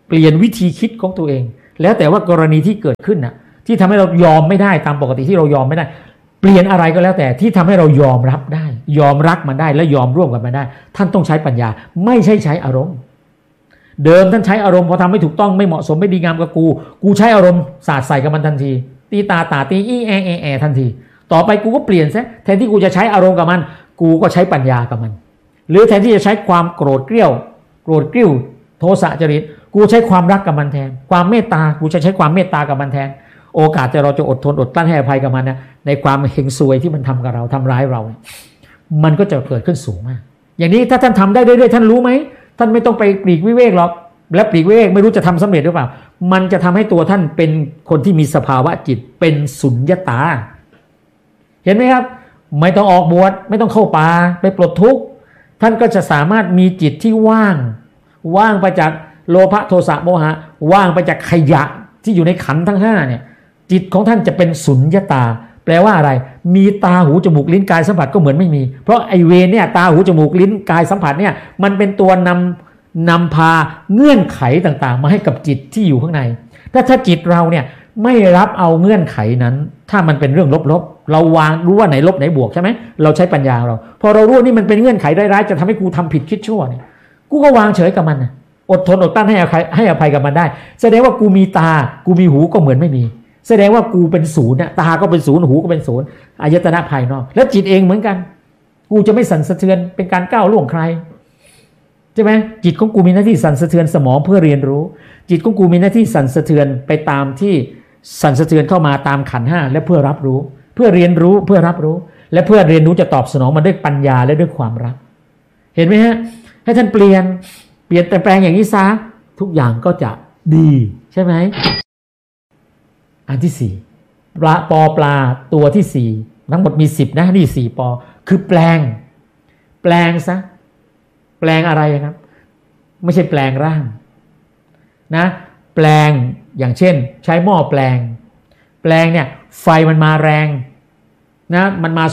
เปลี่ยนวิธีคิดของตัวเองแล้วแต่ว่ากรณีที่เกิดขึ้นน่ะที่ทำให้เรายอมไม่ได้ตามปกติที่เรายอมไม่ได้เปลี่ยนอะไรก็แล้วแต่ที่ทำให้เรายอมรับได้ยอมรักมันได้และยอมร่วมกันมันได้ท่านต้องใช้ปัญญาไม่ใช่ใช้อารมณ์เดิมท่านใช้อารมณ์พอทำไม่ถูกต้องไม่เหมาะสมไม่ดีงามกับกูใช้อารมณ์สาดใส่กับมันทันทีตีตาตีอีแอทันทีต่อไปกูก็เปลี่ยนซะแทนที่กูจะใช้อารมณ์กับมันกูก็ใช้ปัญญากับมันหรือแทนที่จะใช้ความโกรธเกรี้ยวโทสะจริตกูใช้ความรักกับมันแทนความเมตตากูจะใช้ความเมตตากับมันแทนโอกาสเราจะอดทนอดกลั้นให้อภัยกับมันนะในความเฮงซวยที่มันทำกับเราทำร้ายเรามันก็จะเกิดขึ้นสูงมากอย่างนี้ถ้าท่านทำได้เรื่อยๆท่านรู้ไหมท่านไม่ต้องไปปลีกวิเวกหรอกและปลีกวิเวกไม่รู้จะทำสำเร็จหรือเปล่ามันจะทำให้ตัวท่านเป็นคนที่มีสภาวะจิตเป็นสุญญตาเห็นไหมครับไม่ต้องออกบวชไม่ต้องเข้าป่าไปปลดทุกข์ท่านก็จะสามารถมีจิตที่ว่างไปจากโลภะโทสะโมหะว่างไปจากขยะที่อยู่ในขันธ์ทั้ง5เนี่ยจิตของท่านจะเป็นสุญญตาแปลว่าอะไรมีตาหูจมูกลิ้นกายสัมผัสก็เหมือนไม่มีเพราะไอเวรเนี่ยตาหูจมูกลิ้นกายสัมผัสเนี่ยมันเป็นตัวนำพาเงื่อนไขต่างๆมาให้กับจิตที่อยู่ข้างในถ้าจิตเราเนี่ยไม่รับเอาเงื่อนไขนั้นถ้ามันเป็นเรื่องลบๆเราวางรู้ว่าไหนลบไหนบวกใช่ไหมเราใช้ปัญญาเราพอเรารู้นี่มันเป็นเงื่อนไขร้ายๆจะทำให้กูทำผิดคิดชั่วเนี่ยกูก็วางเฉยกับมันอดทนอดกลั้นให้อภัยกับมันได้แสดงว่ากูมีตากูมีหูก็เหมือนไม่มีแสดงว่ากูเป็นศูนย์ตาก็เป็นศูนย์หูก็เป็นศูนย์อายตนะภายนอกแล้วจิตเองเหมือนกันกูจะไม่สั่นสะเทือนเป็นการก้าวล่วงใครใช่ไหมจิตของกูมีหน้าที่สั่นสะเทือนสมองเพื่อเรียนรู้จิตของกูมีหน้าที่สั่นสะเทือนไปตามที่สั่นสะเทือนเข้ามาตามขันธ์5และเพื่อรับรู้เพื่อเรียนรู้เพื่อรับรู้และเพื่อเรียนรู้จะตอบสนองมันด้วยปัญญาและด้วยความรักเห็นไหมฮะให้ท่านเปลี่ยนแต่แปลงอย่างนี้ซะทุกอย่างก็จะดีใช่ไหมอันที่4ปอปลาตัวที่4ทั้งหมดมี10นะนี่4ปอคือแปลงซะแปลงอะไรครับไม่ใช่แปลงร่างนะแปลงอย่างเช่นใช้หม้อแปลงเนี่ยไฟมันมาแรงนะมันมา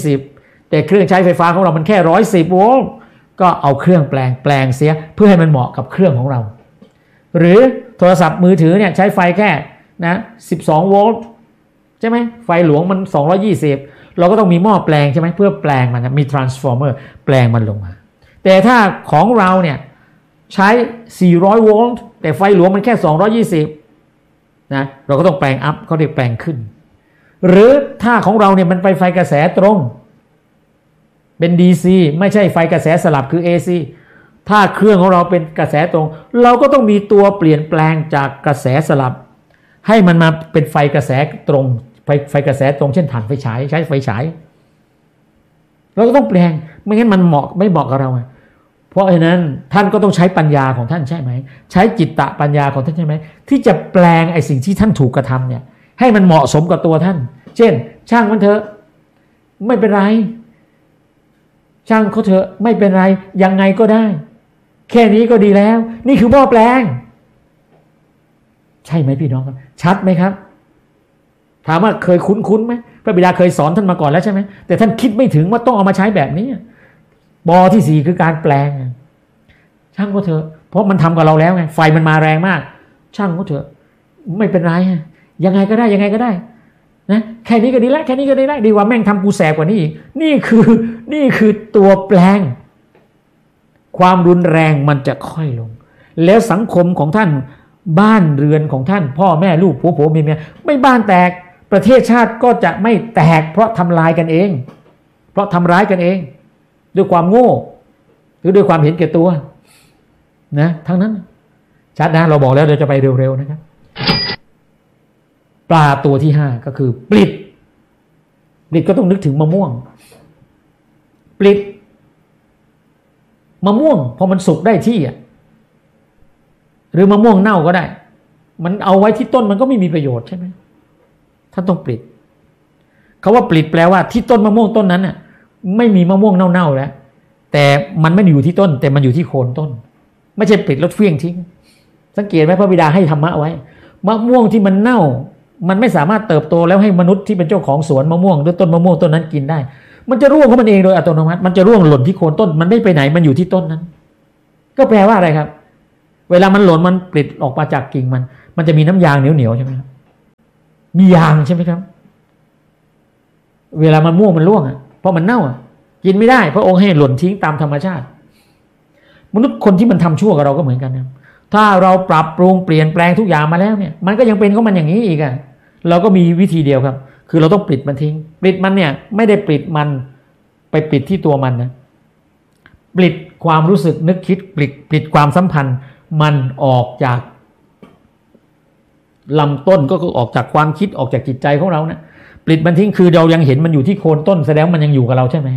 220แต่เครื่องใช้ไฟฟ้าของเรามันแค่110โวลต์ก็เอาเครื่องแปลงเสียเพื่อให้มันเหมาะกับเครื่องของเราหรือโทรศัพท์มือถือเนี่ยใช้ไฟแค่นะ12โวลต์ใช่ไหมไฟหลวงมัน220เราก็ต้องมีหม้อแปลงใช่ไหมเพื่อแปลงมันมี transformer แปลงมันลงมาแต่ถ้าของเราเนี่ยใช้400โวลต์แต่ไฟหลวงมันแค่220นะเราก็ต้องแปลงอัพเขาเรียกแปลงขึ้นหรือถ้าของเราเนี่ยมันไปไฟกระแสตรงเป็น DC ไม่ใช่ไฟกระแสสลับคือ AC ถ้าเครื่องของเราเป็นกระแสตรงเราก็ต้องมีตัวเปลี่ยนแปลงจากกระแสสลับให้มันมาเป็นไฟกระแสตรงไฟกระแสตรงเช่นถ่านไฟฉายใช้ไฟฉายเราก็ต้องแปลงไม่งั้นมันไม่เหมาะกับเราเพราะฉะนั้นท่านก็ต้องใช้ปัญญาของท่านใช่ไหมใช้จิตตะปัญญาของท่านใช่ไหมที่จะแปลงไอ้สิ่งที่ท่านถูกกระทำเนี่ยให้มันเหมาะสมกับตัวท่านเช่นช่างมันเถอะไม่เป็นไรช่างเขาเถอะไม่เป็นไรยังไงก็ได้แค่นี้ก็ดีแล้วนี่คือหม้อแปลงใช่ไหมพี่น้องครับชัดไหมครับถามว่าเคยคุ้นไหมพระบิดาเคยสอนท่านมาก่อนแล้วใช่ไหมแต่ท่านคิดไม่ถึงว่าต้องเอามาใช้แบบนี้บอที่4คือการแปลงช่างก็เถอะเพราะมันทำกับเราแล้วไงไฟมันมาแรงมากช่างก็เถอะไม่เป็นไรยังไงก็ได้นะแค่นี้ก็ดีแล้วดีกว่าแม่งทำกูแสบกว่านี้อีกนี่คือตัวแปลงความรุนแรงมันจะค่อยลงแล้วสังคมของท่านบ้านเรือนของท่านพ่อแม่ลูกผัวเมียไม่บ้านแตกประเทศชาติก็จะไม่แตกเพราะทำลายกันเองเพราะทำร้ายกันเองด้วยความโง่หรือด้วยความเห็นแก่ตัวนะทั้งนั้นชัดนะเราบอกแล้วเราจะไปเร็วๆนะครับปลาตัวที่5ก็คือปลิดก็ต้องนึกถึงมะม่วงปลิดมะม่วงพอมันสุกได้ที่หรือมะม่วงเน่าก็ได้มันเอาไว้ที่ต้นมันก็ไม่มีประโยชน์ใช่ไหมท่านต้องปลิดคำว่าปลิดแปลว่าที่ต้นมะม่วงต้นนั้นน่ะไม่มีมะม่วงเน่าๆแล้วแต่มันไม่ได้อยู่ที่ต้นแต่มันอยู่ที่โคนต้นไม่ใช่ปลิดแล้วเฟี้ยงทิ้งสังเกตไหมพระบิดาให้ธรรมะไว้มะม่วงที่มันเน่ามันไม่สามารถเติบโตแล้วให้มนุษย์ที่เป็นเจ้าของสวนมะม่วงหรือต้นมะม่วงต้นนั้นกินได้มันจะร่วงของมันเองโดยอัตโนมัติมันจะร่วงหล่นที่โคนต้นมันไม่ไปไหนมันอยู่ที่ต้นนั้นก็แปลว่าอะไรครับเวลามันหล่นมันปลิดออกมาจากกิ่งมันจะมีน้ำยางเหนียวๆใช่ไหมครับมียางใช่ไหมครับเวลามันม่วงมันร่วงอ่ะเพราะมันเน่าอ่ะกินไม่ได้พระองค์ให้หล่นทิ้งตามธรรมชาติมนุษย์คนที่มันทำชั่วกับเราก็เหมือนกันนะถ้าเราปรับปรุงเปลี่ยนแปลงทุกอย่างมาแล้วเนี่ยมันก็ยังเป็นของมันอย่างนี้อีกอ่ะเราก็มีวิธีเดียวครับคือเราต้องปลิดมันทิ้งปลิดมันเนี่ยไม่ได้ปลิดมันไปปลิดที่ตัวมันนะปลิดความรู้สึกนึกคิดปลิดความสัมพันธ์มันออกจากลำต้นก็คือออกจากความคิดออกจากจิตใจของเรานะปลิดมันทิ้งคือเรายังเห็นมันอยู่ที่โคนต้นแสดงมันยังอยู่กับเราใช่ไหม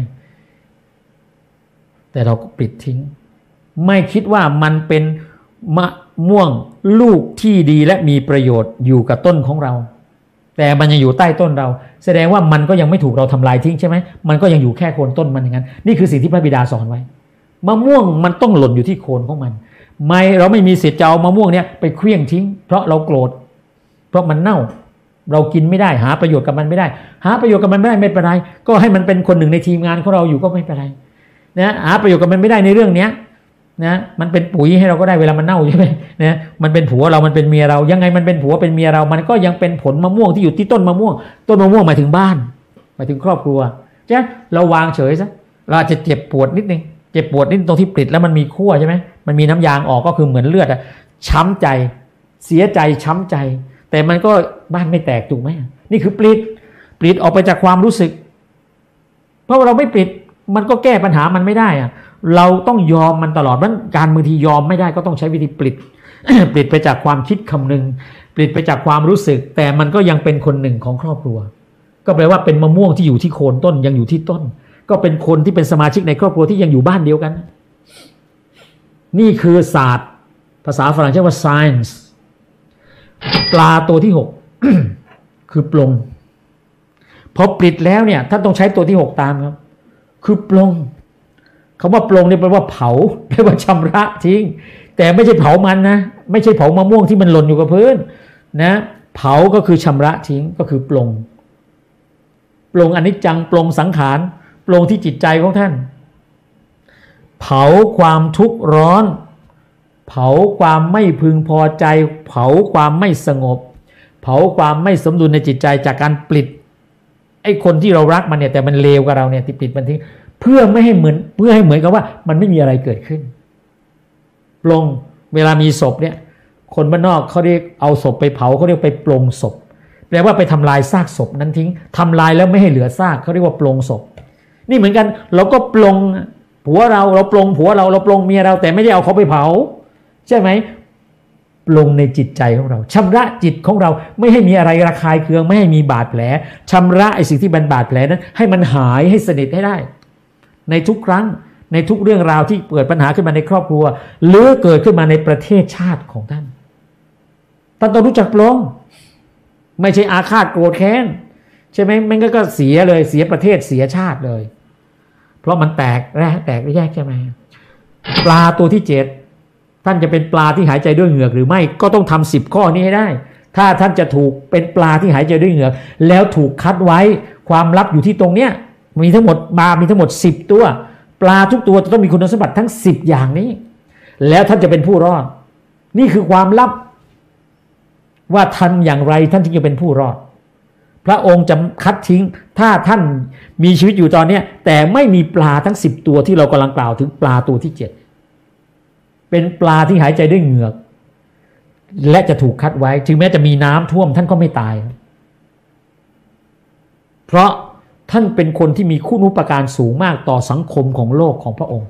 แต่เราก็ปลิดทิ้งไม่คิดว่ามันเป็นมะม่วงลูกที่ดีและมีประโยชน์อยู่กับต้นของเราแต่มันยังอยู่ใต้ต้นเราแสดงว่ามันก็ยังไม่ถูกเราทำลายทิ้งใช่ไหมมันก็ยังอยู่แค่โคนต้นมันอย่างนั้นนี่คือสิ่งที่พระบิดาสอนไว้มะม่วงมันต้องหล่นอยู่ที่โคนของมันไม่เราไม่มีสิทธิ์จะเอามะม่วงเนี้ยไปเคลี้ยงทิ้งเพราะเราโกรธเพราะมันเน่าเรากินไม่ได้หาประโยชน์กับมันไม่ได้หาประโยชน์กับมันไม่ได้ไม่เป็นไรก็ให้มันเป็นคนหนึ่งในทีมงานของเราอยู่ก็ไม่เป็นไรนะหาประโยชน์กับมันไม่ได้ในเรื่องเนี้ยนะมันเป็นปุ๋ยให้เราก็ได้เวลามันเน่าใช่ไหมนะมันเป็นผัวเรามันเป็นเมียเรายังไงมันเป็นผัวเป็นเมียเรามันก็ยังเป็นผลมะม่วงที่อยู่ที่ต้นมะม่วงหมายถึงบ้านหมายถึงครอบครัวใช่เราวางเฉยซะเราอาจจะเจ็บปวดนิดนึงเจ็บปวดนิดตรงที่ปลิดแล้วมันมีขั้วใช่ไหมมันมีน้ำยางออกก็คือเหมือนเลือดอะช้ำใจเสียใจช้ำใจแต่มันก็บ้านไม่แตกถูกไหมนี่คือปลิดออกไปจากความรู้สึกเพราะเราไม่ปลิดมันก็แก้ปัญหามันไม่ได้อะเราต้องยอมมันตลอดว่าการบางทียอมไม่ได้ก็ต้องใช้วิธีปลิด ปลิดไปจากความคิดคำนึงปลิดไปจากความรู้สึกแต่มันก็ยังเป็นคนหนึ่งของครอบครัวก็แปลว่าเป็นมะม่วงที่อยู่ที่โคนต้นยังอยู่ที่ต้นก็เป็นคนที่เป็นสมาชิกในครอบครัวที่ยังอยู่บ้านเดียวกันนี่คือศาสตร์ภาษาฝรั่งเรียกว่า science ปลาตัวที่6 คือปลงพอปลิดแล้วเนี่ยท่านต้องใช้ตัวที่6ตามครับคือปลงคำว่าปลงนี่แปลว่าเผาแปลว่าชำระทิ้งแต่ไม่ใช่เผามันนะไม่ใช่เผามะม่วงที่มันหล่นอยู่กับพื้นนะเผาก็คือชำระทิ้งก็คือปลงอนิจจังปลงสังขารปลงที่จิตใจของท่านเผาความทุกข์ร้อนเผาความไม่พึงพอใจเผาความไม่สงบเผาความไม่สมดุลในจิตใจจากการปลิดไอ้คนที่เรารักมันเนี่ยแต่มันเลวกับเราเนี่ยที่ปลิดมันทิ้งเพื่อให้เหมือนกับว่ามันไม่มีอะไรเกิดขึ้นปลงเวลามีศพเนี่ยคนบ้านนอกเขาเรียกเอาศพไปเผาเขาเรียกไปปลงศพแปลว่าไปทำลายซากศพนั้นทิ้งทำลายแล้วไม่ให้เหลือซากเขาเรียกว่าปลงศพนี่เหมือนกันเราก็ปลงผัวเราปลงผัวเราปลงเมียเราแต่ไม่ได้เอาเขาไปเผาใช่ไหมปลงในจิตใจของเราชำระจิตของเราไม่ให้มีอะไรระคายเคืองไม่ให้มีบาดแผลชำระไอ้สิ่งที่เป็นบาดแผลนั้นให้มันหายให้สนิทให้ได้ในทุกครั้งในทุกเรื่องราวที่เกิดปัญหาขึ้นมาในครอบครัวหรือเกิดขึ้นมาในประเทศชาติของท่านต้องรู้จักปลงไม่ใช่อาฆาตโกรธแค้นใช่ไหมมันก็เสียเลยเสียประเทศเสียชาติเลยเพราะมันแตกแยกใช่ไหมปลาตัวที่7ท่านจะเป็นปลาที่หายใจด้วยเหงือกหรือไม่ก็ต้องทำ10ข้อนี้ให้ได้ถ้าท่านจะถูกเป็นปลาที่หายใจด้วยเหงือกแล้วถูกคัดไว้ความลับอยู่ที่ตรงเนี้ยมีทั้งหมด10ตัวปลาทุกตัวจะต้องมีคุณสมบัติทั้ง10อย่างนี้แล้วท่านจะเป็นผู้รอดนี่คือความลับว่าท่านอย่างไรท่านจึงจะเป็นผู้รอดพระองค์จะคัดทิ้งถ้าท่านมีชีวิตอยู่ตอนนี้แต่ไม่มีปลาทั้ง10ตัวที่เรากำลังกล่าวถึงปลาตัวที่7เป็นปลาที่หายใจด้วยเหงือกและจะถูกคัดไว้ถึงแม้จะมีน้ำท่วมท่านก็ไม่ตายเพราะท่านเป็นคนที่มีคุณูปการสูงมากต่อสังคมของโลกของพระองค์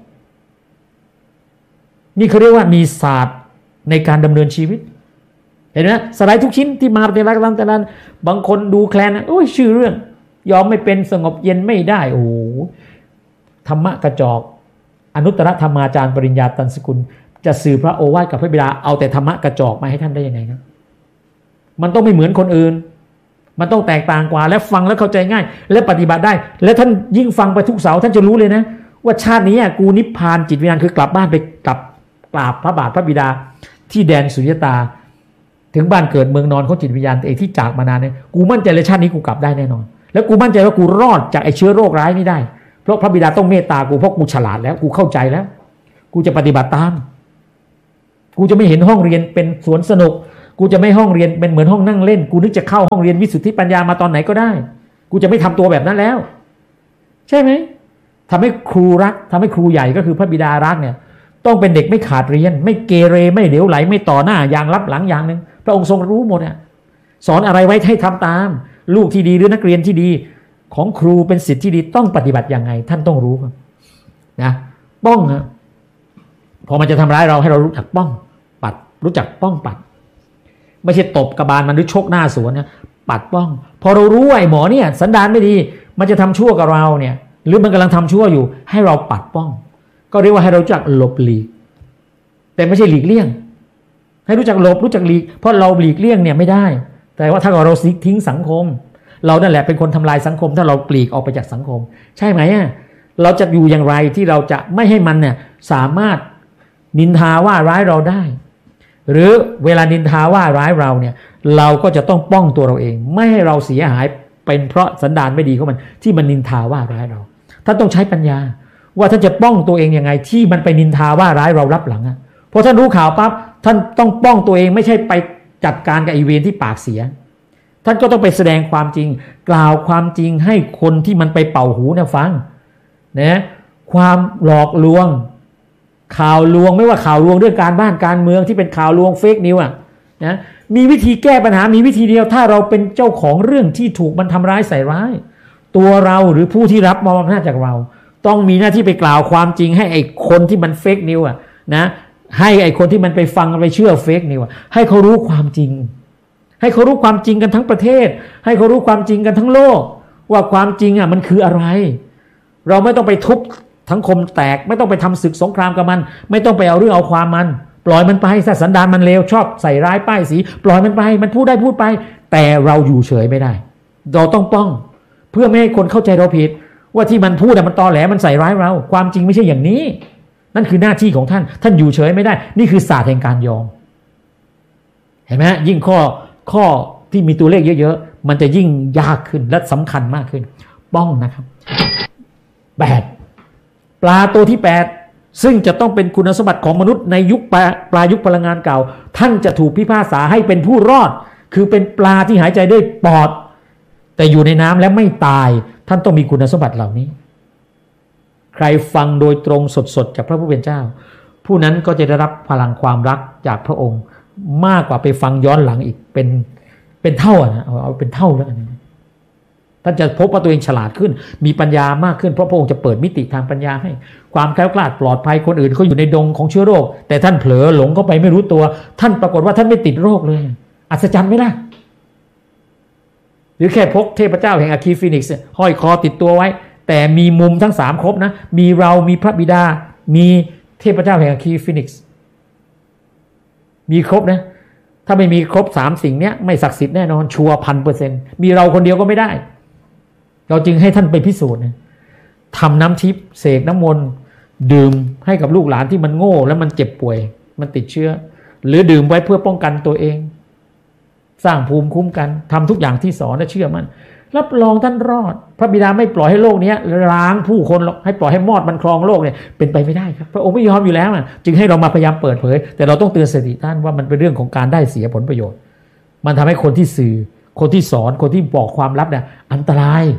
นี่เขาเรียกว่ามีศาสตร์ในการดำเนินชีวิตเห็นไหมสไลด์ทุกชิ้นที่มาแต่ละนั้นบางคนดูแคลนโอ้ยชื่อเรื่องยอมไม่เป็นสงบเย็นไม่ได้โอ้ธรรมะกระจอกอนุตตรธรรมาจารย์ปริญญาตันสกุลจะสื่อพระโอวาทกับพระบิดาเอาแต่ธรรมะกระจอกมาให้ท่านได้ยังไงครับมันต้องไม่เหมือนคนอื่นมันต้องแตกต่างกว่าและฟังแล้วเข้าใจง่ายและปฏิบัติได้และท่านยิ่งฟังไปทุกเสาร์ท่านจะรู้เลยนะว่าชาตินี้กูนิพพานจิตวิญญาณคือกลับบ้านไปกราบพระบาทพระบิดาที่แดนสุญญตาถึงบ้านเกิดเมืองนอนของจิตวิญญาณเองที่จากมานานเนี่ยกูมั่นใจเลยชาตินี้กูกลับได้แน่นอนแล้วกูมั่นใจว่ากูรอดจากไอ้เชื้อโรคร้ายนี้ได้เพราะพระบิดาต้องเมตตากูเพราะกูฉลาดแล้วกูเข้าใจแล้วกูจะปฏิบัติตามกูกูจะไม่เห็นห้องเรียนเป็นสวนสนุกกูจะไม่ห้องเรียนเป็นเหมือนห้องนั่งเล่นกูนึกจะเข้าห้องเรียนวิสุทธิปัญญามาตอนไหนก็ได้กูจะไม่ทำตัวแบบนั้นแล้วใช่ไหมทำให้ครูรักทำให้ครูใหญ่ก็คือพระบิดารักเนี่ยต้องเป็นเด็กไม่ขาดเรียนไม่เกเรไม่เหลวไหลไม่ต่อหน้าอย่างรับหลังอย่างนึงพระองค์ทรงรู้หมดอ่ะสอนอะไรไว้ให้ทำตามลูกที่ดีหรือนักเรียนที่ดีของครูเป็นศิษย์ที่ดีต้องปฏิบัติยังไงท่านต้องรู้ครับนะป้องนะพอมันจะทำร้ายเราให้เรารู้จักป้องปัดรู้จักป้องปัดไม่ใช่ตบกระบาลมันหรือชกหน้าสวนนะปัดป้องพอเรารู้ไอ้หมอเนี่ยสันดานไม่ดีมันจะทำชั่วกับเราเนี่ยหรือมันกำลังทำชั่วอยู่ให้เราปัดป้องก็เรียกว่าให้เรารู้จักหลบหลีกแต่ไม่ใช่หลีกเลี่ยงให้รู้จักหลบรู้จักหลีกเพราะเราหลีกเลี่ยงเนี่ยไม่ได้แต่ว่าถ้าเราทิ้งสังคมเรานั่นแหละเป็นคนทำลายสังคมถ้าเราปลีกออกไปจากสังคมใช่ไหมเราจะอยู่อย่างไรที่เราจะไม่ให้มันเนี่ยสามารถนินทาว่าร้ายเราได้หรือเวลานินทาว่าร้ายเราเนี่ยเราก็จะต้องป้องตัวเราเองไม่ให้เราเสียหายเป็นเพราะสันดานไม่ดีของมันที่มันนินทาว่าร้ายเราท่านต้องใช้ปัญญาว่าท่านจะป้องตัวเองยังไงที่มันไปนินทาว่าร้ายเรารับหลังพอท่านรู้ข่าวปั๊บท่านต้องป้องตัวเองไม่ใช่ไปจัดการกับอีเวนที่ปากเสียท่านก็ต้องไปแสดงความจริงกล่าวความจริงให้คนที่มันไปเป่าหูเนี่ยฟังนะความหลอกลวงข่าวลวงไม่ว่าข่าวลวงเรื่องการบ้านการเมืองที่เป็นข่าวลวงเฟกนิวส์นะมีวิธีแก้ปัญหามีวิธีเดียวถ้าเราเป็นเจ้าของเรื่องที่ถูกมันทำร้ายใส่ร้ายตัวเราหรือผู้ที่รับมอบอำนาจจากเราต้องมีหน้าที่ไปกล่าวความจริงให้ไอ้คนที่มันเฟกนิวส์นะให้ไอ้คนที่มันไปฟังไปเชื่อเฟกนิวส์ให้เขารู้ความจริงให้เขารู้ความจริงกันทั้งประเทศให้เขารู้ความจริงกันทั้งโลกว่าความจริงมันคืออะไรเราไม่ต้องไปทุบสังคมแตกไม่ต้องไปทำศึกสงครามกับมันไม่ต้องไปเอาเรื่องเอาความมันปล่อยมันไปถ้าสันดานมันเลวชอบใส่ร้ายป้ายสีปล่อยมันไปมันพูดได้พูดไปแต่เราอยู่เฉยไม่ได้เราต้องป้องเพื่อไม่ให้คนเข้าใจเราผิดว่าที่มันพูดมันตอแหลมันใส่ร้ายเราความจริงไม่ใช่อย่างนี้นั่นคือหน้าที่ของท่านท่านอยู่เฉยไม่ได้นี่คือศาสตร์แห่งการยอมเห็นไหมยิ่งข้อที่มีตัวเลขเยอะๆมันจะยิ่งยากขึ้นและสำคัญมากขึ้นป้องนะครับ8ปลาตัวที่8ซึ่งจะต้องเป็นคุณสมบัติของมนุษย์ในยุคปลายุคพลังงานเก่าท่านจะถูกพิพากษาให้เป็นผู้รอดคือเป็นปลาที่หายใจด้วยปอดแต่อยู่ในน้ำและไม่ตายท่านต้องมีคุณสมบัติเหล่านี้ใครฟังโดยตรงสดๆจากพระผู้เป็นเจ้าผู้นั้นก็จะได้รับพลังความรักจากพระองค์มากกว่าไปฟังย้อนหลังอีกเป็นเท่านะเอาเป็นเท่าแล้วกันท่านจะพบว่าตัวเองฉลาดขึ้นมีปัญญามากขึ้นเพราะพระองค์จะเปิดมิติทางปัญญาให้ความแคล้วคลาดปลอดภัยคนอื่นเขาอยู่ในดงของเชื้อโรคแต่ท่านเผลอหลงเข้าไปไม่รู้ตัวท่านปรากฏว่าท่านไม่ติดโรคเลยอัศจรรย์ไหมล่ะหรือแค่พกเทพเจ้าแห่งอาคีฟีนิกซ์ห้อยคอติดตัวไว้แต่มีมุมทั้ง3ครบนะมีเรามีพระบิดามีเทพเจ้าแห่งอาคีฟีนิกซ์มีครบนะถ้าไม่มีครบ3สิ่งนี้ไม่ศักดิ์สิทธิ์แน่นอนชัวร์ 1,000% มีเราคนเดียวก็ไม่ได้เราจึงให้ท่านไปพิสูจน์นะทำน้ำทิพย์เสกน้ำมนต์ดื่มให้กับลูกหลานที่มันโง่แล้วมันเจ็บป่วยมันติดเชื้อหรือดื่มไว้เพื่อป้องกันตัวเองสร้างภูมิคุ้มกันทำทุกอย่างที่สอนและเชื่อมันรับรองท่านรอดพระบิดาไม่ปล่อยให้โลกนี้ล้างผู้คนให้ปล่อยให้มอดมันครองโลกเนี่ยเป็นไปไม่ได้ครับพระองค์ไม่ยอมอยู่แล้วจึงให้เรามาพยายามเปิดเผยแต่เราต้องเตือนสติท่านว่ามันเป็นเรื่องของการได้เสียผลประโยชน์มันทำให้คนที่สื่อคนที่สอนคนที่บอกความลับเนี่ยอันตราย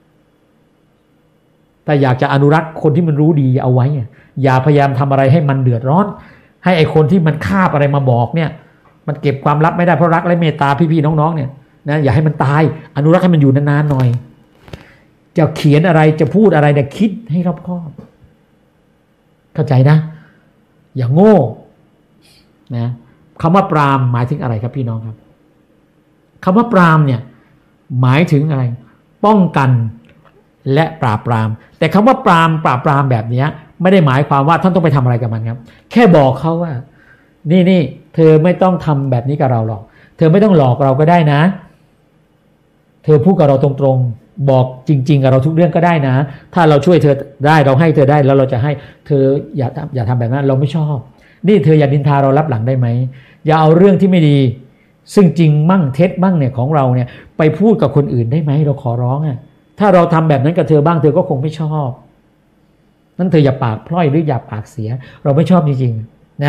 แต่อยากจะอนุรักษ์คนที่มันรู้ดีเอาไว้อย่าพยายามทำอะไรให้มันเดือดร้อนให้ไอคนที่มันคาบอะไรมาบอกเนี่ยมันเก็บความลับไม่ได้เพราะรักและเมตตาพี่ๆน้องๆเนี่ยนะอย่าให้มันตายอนุรักษ์ให้มันอยู่นานๆหน่อยจะเขียนอะไรจะพูดอะไรเนี่ยคิดให้รอบคอบเข้าใจนะอย่าโง่นะคำว่าปรามหมายถึงอะไรครับพี่น้องครับคำว่าปรามเนี่ยหมายถึงอะไรป้องกันและปราบปรามแต่คำว่าปรามปราบปรามแบบนี้ไม่ได้หมายความว่าท่านต้องไปทำอะไรกับมันครับแค่บอกเขาว่านี่เธอไม่ต้องทำแบบนี้กับเราหรอกเธอไม่ต้องหลอกเราก็ได้นะเธอพูดกับเราตรงๆบอกจริงๆกับเราทุกเรื่องก็ได้นะถ้าเราช่วยเธอได้เราให้เธอได้แล้วเราจะให้เธออย่าทำแบบนั้นเราไม่ชอบนี่เธออย่านินทาเรารับหลังได้ไหมอย่าเอาเรื่องที่ไม่ดีซึ่งจริงมั่งเท็จมั่งเนี่ยของเราเนี่ยไปพูดกับคนอื่นได้ไหมเราขอร้องถ้าเราทำแบบนั้นกับเธอบ้างเธอก็คงไม่ชอบนั่นเธออย่าปากพล่อยหรืออย่าปากเสียเราไม่ชอบจริงๆนะถ้า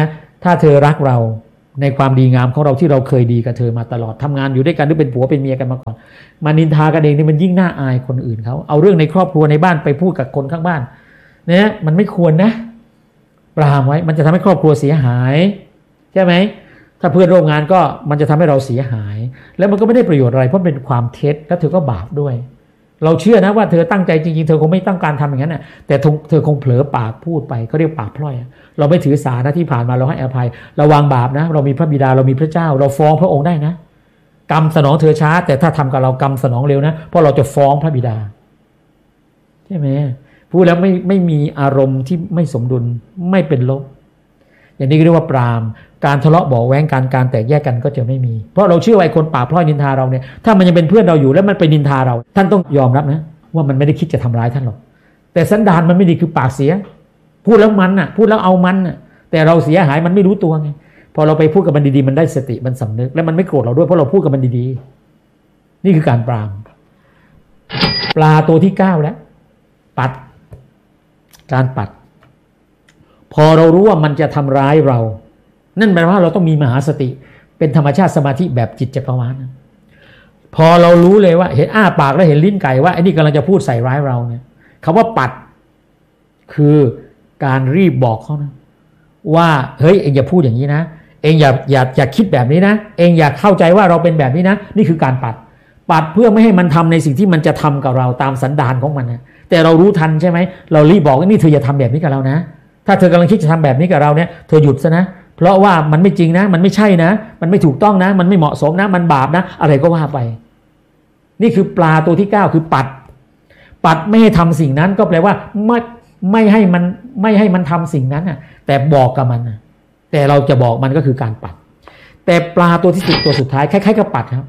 ถ้าเธอรักเราในความดีงามของเราที่เราเคยดีกับเธอมาตลอดทำงานอยู่ด้วยกันหรือเป็นผัวเป็นเมียกันมาก่อนมานินทากันเองนี่มันยิ่งน่าอายคนอื่นเขาเอาเรื่องในครอบครัวในบ้านไปพูดกับคนข้างบ้านเนี่ยมันไม่ควรนะปรามไว้มันจะทำให้ครอบครัวเสียหายใช่ไหมถ้าเพื่อนร่วมงานก็มันจะทำให้เราเสียหายแล้วมันก็ไม่ได้ประโยชน์อะไรเพราะเป็นความเท็จแล้วเธอก็บาปด้วยเราเชื่อนะว่าเธอตั้งใจจริงๆเธอคงไม่ต้องการทำอย่างนั้นน่ะแต่เธอคงเผลอปากพูดไปเขาเรียกปากพล่อยเราไม่ถือสานะที่ผ่านมาเราให้อภัยเราวางบาปนะเรามีพระบิดาเรามีพระเจ้าเราฟ้องพระองค์ได้นะกรรมสนองเธอช้าแต่ถ้าทำกับเรากรรมสนองเร็วนะเพราะเราจะฟ้องพระบิดาใช่ไหมพูดแล้วไม่มีอารมณ์ที่ไม่สมดุลไม่เป็นลบอย่างนี้เรียกว่าปรามการทะเลาะเบาะแว้งการแตกแยกกันก็จะไม่มีเพราะเราเชื่อว่าไอ้คนปากพล่อยนินทาเราเนี่ยถ้ามันยังเป็นเพื่อนเราอยู่แล้วมันไปนินทาเราท่านต้องยอมรับนะว่ามันไม่ได้คิดจะทำร้ายท่านหรอกแต่สันดานมันไม่ดีคือปากเสียพูดแล้วมันน่ะพูดแล้วเอามันน่ะแต่เราเสียหายมันไม่รู้ตัวไงพอเราไปพูดกับมันดีๆมันได้สติมันสำนึกและมันไม่โกรธเราด้วยเพราะเราพูดกับมันดีๆนี่คือการปรามปลาตัวที่9แล้วปัดการปัดพอเรารู้ว่ามันจะทำร้ายเรานั่นแปลว่าเราต้องมีมหาสติเป็นธรรมชาติสมาธิแบบจิตจักรวาลนะพอเรารู้เลยว่าเห็นอ้าปากแล้วเห็นลิ้นไก่ว่าไอ้นี่กำลังจะพูดใส่ร้ายเราเนี่ยคำว่าปัดคือการรีบบอกเขานะว่าเฮ้ยเองอย่าพูดอย่างนี้นะเองอย่าคิดแบบนี้นะเองอย่าเข้าใจว่าเราเป็นแบบนี้นะนี่คือการปัดเพื่อไม่ให้มันทำในสิ่งที่มันจะทำกับเราตามสันดานของมันนะแต่เรารู้ทันใช่ไหมเรารีบบอกว่านี่เธออย่าทำแบบนี้กับเรานะถ้าเธอกำลังคิดจะทำแบบนี้กับเราเนี่ยเธอหยุดซะนะเพราะว่ามันไม่จริงนะมันไม่ใช่นะมันไม่ถูกต้องนะมันไม่เหมาะสมนะมันบาปนะอะไรก็ว่าไปนี่คือปลาตัวที่9คือปัดไม่ให้ทำสิ่งนั้นก็แปลว่าไม่ให้มันทำสิ่งนั้นน่ะแต่บอกกับมันนะแต่เราจะบอกมันก็คือการปัดแต่ปลาตัวที่10ตัวสุดท้ายคล้ายๆกับปัดครับ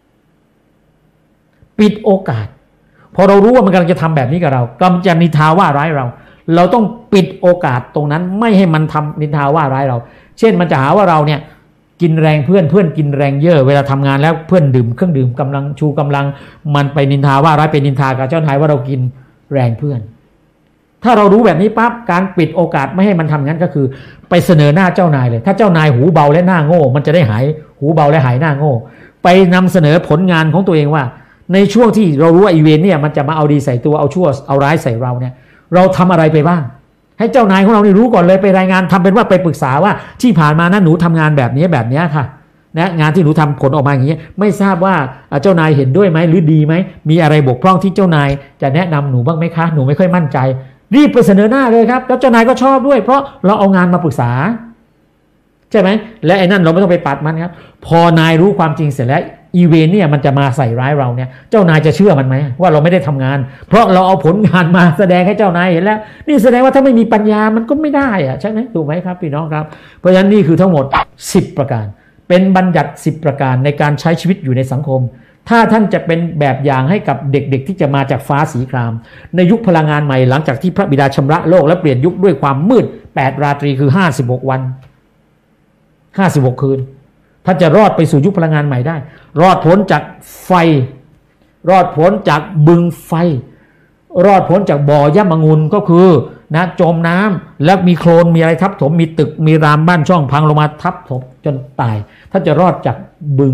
ปิดโอกาสพอเรารู้ว่ามันกำลังจะทำแบบนี้กับเรากำลังจะนินทาว่าร้ายเราต้องปิดโอกาสตรงนั้นไม่ให้มันทำนินทาว่าร้ายเราเช่นมันจะหาว่าเราเนี่ยกินแรงเพื่อนกินแรงเยอะเวลาทำงานแล้วเพื่อนดื่มเครื่องดื่มกำลังชูกำลังมันไปนินทาว่าร้ายไปนินทากับเจ้านายว่าเรากินแรงเพื่อนถ้าเรารู้แบบนี้ปั๊บการปิดโอกาสไม่ให้มันทำงั้นก็คือไปเสนอหน้าเจ้านายเลยถ้าเจ้านายหูเบาและหน้าโง่มันจะได้หายหูเบาและหายหน้าโง่ไปนำเสนอผลงานของตัวเองว่าในช่วงที่เรารู้ว่าอีเวนต์เนี่ยมันจะมาเอาดีใส่ตัวเอาชั่วเอาร้ายใส่เราเนี่ยเราทำอะไรไปบ้างให้เจ้านายของเรานี่รู้ก่อนเลยไปรายงานทำเป็นว่าไปปรึกษาว่าที่ผ่านมานะหนูทำงานแบบนี้ค่ะนะงานที่หนูทำผลออกมาอย่างนี้ไม่ทราบว่าเจ้านายเห็นด้วยไหมหรือดีไหมมีอะไรบกพร่องที่เจ้านายจะแนะนำหนูบ้างไหมคะหนูไม่ค่อยมั่นใจรีบไปเสนอหน้าเลยครับแล้วเจ้านายก็ชอบด้วยเพราะเราเอางานมาปรึกษาใช่ไหมและไอ้นั่นเราไม่ต้องไปปัดมันครับพอนายรู้ความจริงเสร็จแล้วอีเวนต์เนี่ยมันจะมาใส่ร้ายเราเนี่ยเจ้านายจะเชื่อมันไหมว่าเราไม่ได้ทำงานเพราะเราเอาผลงานมาแสดงให้เจ้านายเห็นแล้วนี่แสดงว่าถ้าไม่มีปัญญามันก็ไม่ได้อะใช่ไหมถูกไหมครับพี่น้องครับเพราะฉะนั้นนี่คือทั้งหมด10ประการเป็นบัญญัติ10ประการในการใช้ชีวิตอยู่ในสังคมถ้าท่านจะเป็นแบบอย่างให้กับเด็กๆที่จะมาจากฟ้าสีครามในยุคพลังงานใหม่หลังจากที่พระบิดาชำระโลกและเปลี่ยนยุคด้วยความมืด8ราตรีคือ56วัน56คืนท่านจะรอดไปสู่ยุคพลังงานใหม่ได้รอดพ้นจากไฟรอดพ้นจากบึงไฟรอดพ้นจากบ่อย่ำองุ่นก็คือนะจมน้ำแล้วมีโคลนมีอะไรทับถมมีตึกมีรามบ้านช่องพังลงมาทับถมจนตายท่านจะรอดจากบึ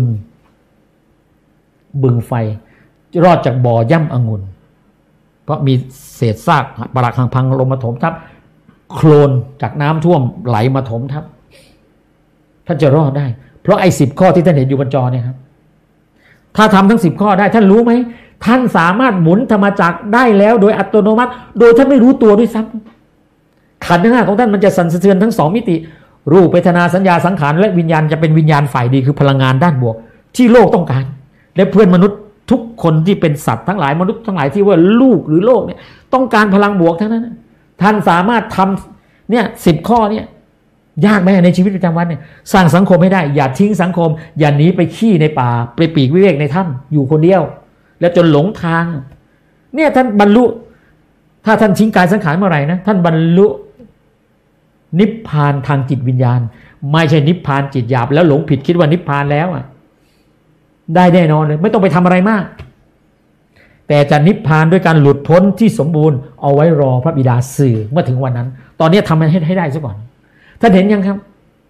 งไฟรอดจากบ่อย่ำองุ่นเพราะมีเศษซากปรักหักพังลงมาถมทับโคลนจากน้ำท่วมไหลมาถมทับท่านจะรอดได้เพราะไอ้10ข้อที่ท่านเห็นอยู่บนจอเนี่ยครับถ้าทำทั้ง10ข้อได้ท่านรู้ไหมท่านสามารถหมุนธรรมจักรได้แล้วโดยอัตโนมัติโดยท่านไม่รู้ตัวด้วยซ้ำขันธ์ทั้ง5ของท่านมันจะสั่นสะเทือนทั้ง2มิติรูปเวทนาสัญญาสังขารและวิญญาณจะเป็นวิญญาณฝ่ายดีคือพลังงานด้านบวกที่โลกต้องการและเพื่อนมนุษย์ทุกคนที่เป็นสัตว์ทั้งหลายมนุษย์ทั้งหลายที่ว่าลูกหรือโลกเนี่ยต้องการพลังบวกทั้งนั้นท่านสามารถทำเนี่ย10ข้อเนี่ยยากไหมในชีวิตประจำวันเนี่ยสร้างสังคมให้ได้อย่าทิ้งสังคมอย่าหนีไปขี้ในป่าไปปีกวิเวกในถ้ำอยู่คนเดียวแล้วจนหลงทางเนี่ยท่านบรรลุถ้าท่านทิ้งกายสังขารเมื่อไหร่นะท่านบรรลุนิพพานทางจิตวิญญาณไม่ใช่นิพพานจิตหยาบแล้วหลงผิดคิดว่านิพพานแล้วอ่ะได้แน่นอนเลยไม่ต้องไปทำอะไรมากแต่จะนิพพานด้วยการหลุดพ้นที่สมบูรณ์เอาไว้รอพระบิดาสื่อเมื่อถึงวันนั้นตอนนี้ทำให้ได้ซะก่อนท่านเห็นยังครับ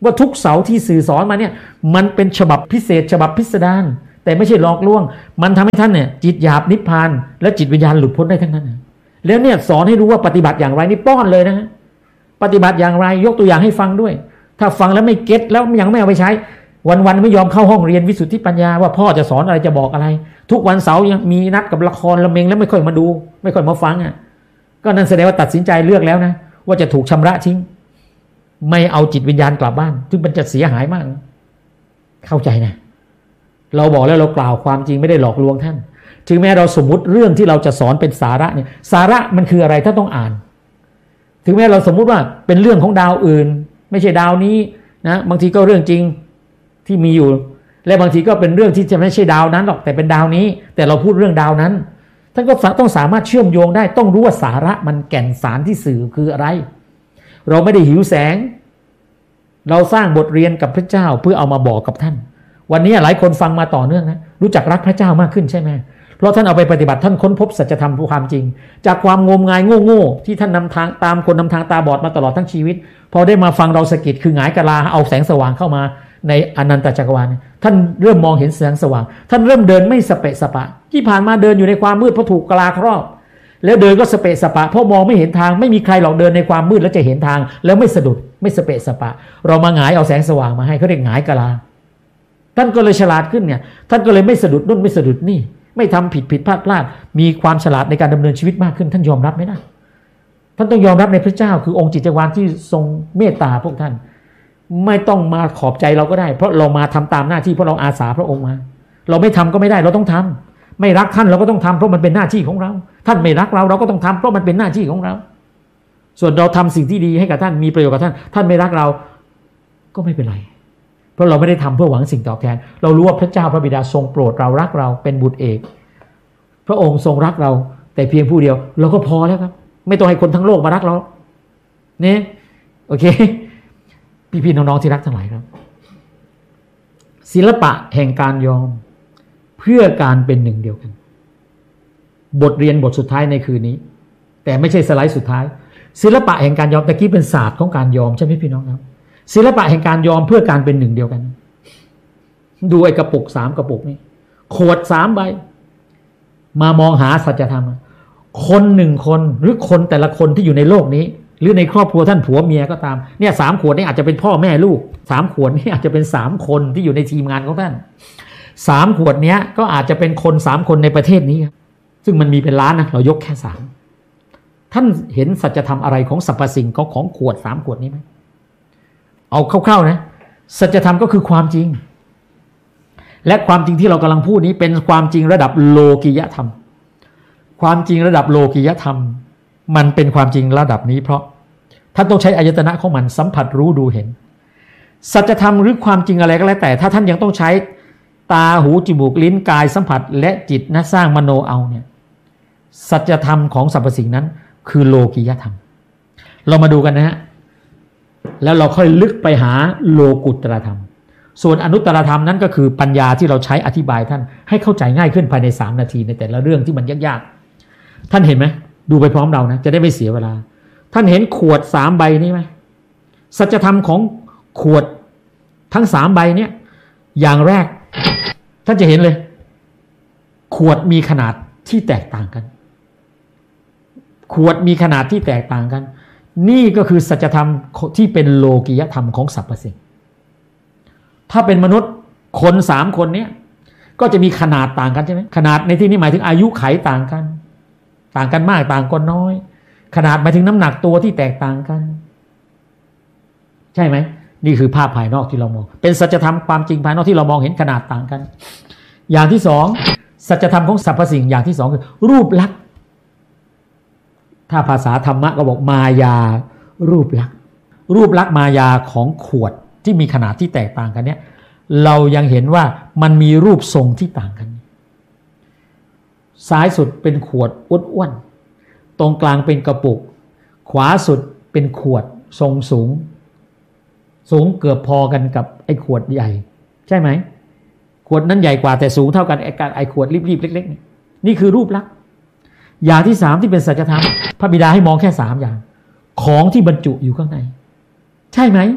ว่าทุกเสาที่สื่อสอนมาเนี่ยมันเป็นฉบับพิเศษฉบับพิสดารแต่ไม่ใช่หลอกลวงมันทำให้ท่านเนี่ยจิตหยาบนิพพานและจิตวิญญาณหลุดพ้นได้ทั้งนั้นแล้วเนี่ยสอนให้รู้ว่าปฏิบัติอย่างไรนี่ป้อนเลยนะฮะปฏิบัติอย่างไรยกตัวอย่างให้ฟังด้วยถ้าฟังแล้วไม่เก็ตแล้วยังไม่เอาไปใช้วันๆไม่ยอมเข้าห้องเรียนวิสุทธิปัญญาว่าพ่อจะสอนอะไรจะบอกอะไรทุกวันเสาร์ยังมีนัดกับละครละเมงแล้วไม่ค่อยมาดูไม่ค่อยมาฟังก็นั่นแสดงว่าตัดสินใจเลือกแล้วนะว่าจะถูกชำระทิ้งไม่เอาจิตวิญญาณกลับบ้านซึ่งมันจะเสียหายมากเข้าใจนะเราบอกแล้วเรากล่าวความจริงไม่ได้หลอกลวงท่านถึงแม้เราสมมุติเรื่องที่เราจะสอนเป็นสาระเนี่ยสาระมันคืออะไรท่านต้องอ่านถึงแม้เราสมมุติว่าเป็นเรื่องของดาวอื่นไม่ใช่ดาวนี้นะบางทีก็เรื่องจริงที่มีอยู่และบางทีก็เป็นเรื่องที่จะไม่ใช่ดาวนั้นหรอกแต่เป็นดาวนี้แต่เราพูดเรื่องดาวนั้นท่านก็ต้องสามารถเชื่อมโยงได้ต้องรู้ว่าสาระมันแก่นสารที่สื่อคืออะไรเราไม่ได้หิวแสงเราสร้างบทเรียนกับพระเจ้าเพื่อเอามาบอกกับท่านวันนี้หลายคนฟังมาต่อเนื่องนะรู้จักรักพระเจ้ามากขึ้นใช่ไหมเพราะท่านเอาไปปฏิบัติท่านค้นพบสัจธรรมความจริงจากความงมงายโง่ๆที่ท่านนำทางตามคนนำทางตาบอดมาตลอดทั้งชีวิตพอได้มาฟังเราสะกิดคือหงายกะลาเอาแสงสว่างเข้ามาในอนันตจักรวาลท่านเริ่มมองเห็นแสงสว่างท่านเริ่มเดินไม่สเปะสปะที่ผ่านมาเดินอยู่ในความมืดเพราะถูกกะลาครอบแล้วเดินก็สเปะสปะเพราะมองไม่เห็นทางไม่มีใครหรอกเดินในความมืดแล้วจะเห็นทางแล้วไม่สะดุดไม่สเปะสปะเรามาหงายเอาแสงสว่างมาให้เขาเรียกหงายกะลาท่านก็เลยฉลาดขึ้นเนี่ยท่านก็เลยไม่สะดุดนู่นไม่สะดุดนี่ไม่ทำผิดพลาดมีความฉลาดในการดำเนินชีวิตมากขึ้นท่านยอมรับไหมนะท่านต้องยอมรับในพระเจ้าคือองค์จิตจักรวาลที่ทรงเมตตาพวกท่านไม่ต้องมาขอบใจเราก็ได้เพราะเรามาทำตามหน้าที่เพราะเราอาสาพระองค์มาเราไม่ทำก็ไม่ได้เราต้องทำไม่รักท่านเราก็ต้องทำเพราะมันเป็นหน้าที่ของเราท่านไม่รักเราก็ต้องทำเพราะมันเป็นหน้าที่ของเราส่วนเราทำสิ่งที่ดีให้กับท่านมีประโยชน์กับท่านท่านไม่รักเราก็ไม่เป็นไรเพราะเราไม่ได้ทำเพื่อหวังสิ่งตอบแทนเรารู้ว่าพระเจ้าพระบิดาทรงโปรดเรารักเราเป็นบุตรเอกพระองค์ทรงรักเราแต่เพียงผู้เดียวเราก็พอแล้วครับไม่ต้องให้คนทั้งโลกมารักเราเนี่ยโอเคพี่ๆน้องๆที่รักทั้งหลายครับศิลปะแห่งการยอมเพื่อการเป็นหนึ่งเดียวกันบทเรียนบทสุดท้ายในคืนนี้แต่ไม่ใช่สไลด์สุดท้ายศิลปะแห่งการยอมตะกี้เป็นศาสตร์ของการยอมใช่ไหมพี่น้องครับศิลปะแห่งการยอมเพื่อการเป็นหนึ่งเดียวกันดูไอ้กระปุก3กระปุกนี่ขวด3ใบมามองหาสัจธรรมคน1คนหรือคนแต่ละคนที่อยู่ในโลกนี้หรือในครอบครัวท่านผัวเมียก็ตามเนี่ย3ขวดนี่อาจจะเป็นพ่อแม่ลูก3ขวดนี่อาจจะเป็น3คนที่อยู่ในทีมงานของท่าน3ขวดเนี้ยก็อาจจะเป็นคน3คนในประเทศนี้ครับซึ่งมันมีเป็นล้านนะเรายกแค่3ท่านเห็นสัจธรรมอะไรของสรรพสิ่งของขวด3ขวดนี้ไหมเอาคร่าวๆนะสัจธรรมก็คือความจริงและความจริงที่เรากำลังพูดนี้เป็นความจริงระดับโลกิยธรรมความจริงระดับโลกิยธรรมมันเป็นความจริงระดับนี้เพราะท่านต้องใช้อายตนะของมันสัมผัสรู้ดูเห็นสัจธรรมหรือความจริงอะไรก็แล้วแต่ถ้าท่านยังต้องใช้ตาหูจมูกลิ้นกายสัมผัสและจิตนะสร้างมโนเอาเนี่ยสัจธรรมของสรรพสิ่งนั้นคือโลกิยธรรมเรามาดูกันนะฮะแล้วเราค่อยลึกไปหาโลกุตตรธรรมส่วนอนุตตรธรรมนั้นก็คือปัญญาที่เราใช้อธิบายท่านให้เข้าใจง่ายขึ้นภายใน3นาทีในแต่ละเรื่องที่มันยากๆท่านเห็นไหมดูไปพร้อมเรานะจะได้ไม่เสียเวลาท่านเห็นขวด3ใบนี้ไหมสัจธรรมของขวดทั้ง3ใบนี้อย่างแรกท่านจะเห็นเลยขวดมีขนาดที่แตกต่างกันขวดมีขนาดที่แตกต่างกันนี่ก็คือสัจธรรมที่เป็นโลกิยธรรมของสรรพสิ่งถ้าเป็นมนุษย์คน3คนนี้ก็จะมีขนาดต่างกันใช่ไหมขนาดในที่นี้หมายถึงอายุไขต่างกันมากต่างกันน้อยขนาดหมายถึงน้ำหนักตัวที่แตกต่างกันใช่ไหมนี่คือภาพภายนอกที่เรามองเป็นสัจธรรมความจริงภายนอกที่เรามองเห็นขนาดต่างกันอย่างที่2สัจธรรมของสรรพสิ่งอย่างที่2คือรูปลักษณ์ถ้าภาษาธรรมะก็บอกมายารูปลักษณ์มายาของขวดที่มีขนาดที่แตกต่างกันเนี่ยเรายังเห็นว่ามันมีรูปทรงที่ต่างกันซ้ายสุดเป็นขวดอ้วนๆตรงกลางเป็นกระปุกขวาสุดเป็นขวดทรงสูงเกือบพอกันกับไอ้ขวดใหญ่ใช่ไหมขวดนั้นใหญ่กว่าแต่สูงเท่ากันไอ้ขวดรีบๆเล็กๆนี่คือรูปลักษณ์อย่างที่3ที่เป็นสัจธรรมพระบิดาให้มองแค่3อย่างของที่บรรจุอยู่ข้างในใช่ไหม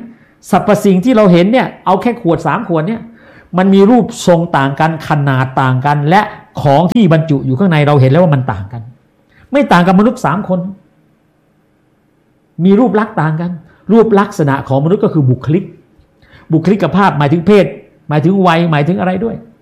สรรพสิ่งที่เราเห็นเนี่ยเอาแค่ขวด3 ขวดเนี่ยมันมีรูปทรงต่างกันขนาดต่างกันและของที่บรรจุอยู่ข้างในเราเห็นแล้วว่ามันต่างกันไม่ต่างกับมนุษย์3 คนมีรูปลักษณ์ต่างกันรูปลักษณะของมนุษย์ก็คือบุคลิกภาพหมายถึงเพศหมายถึงวัยหมายถึงอะไรด้วย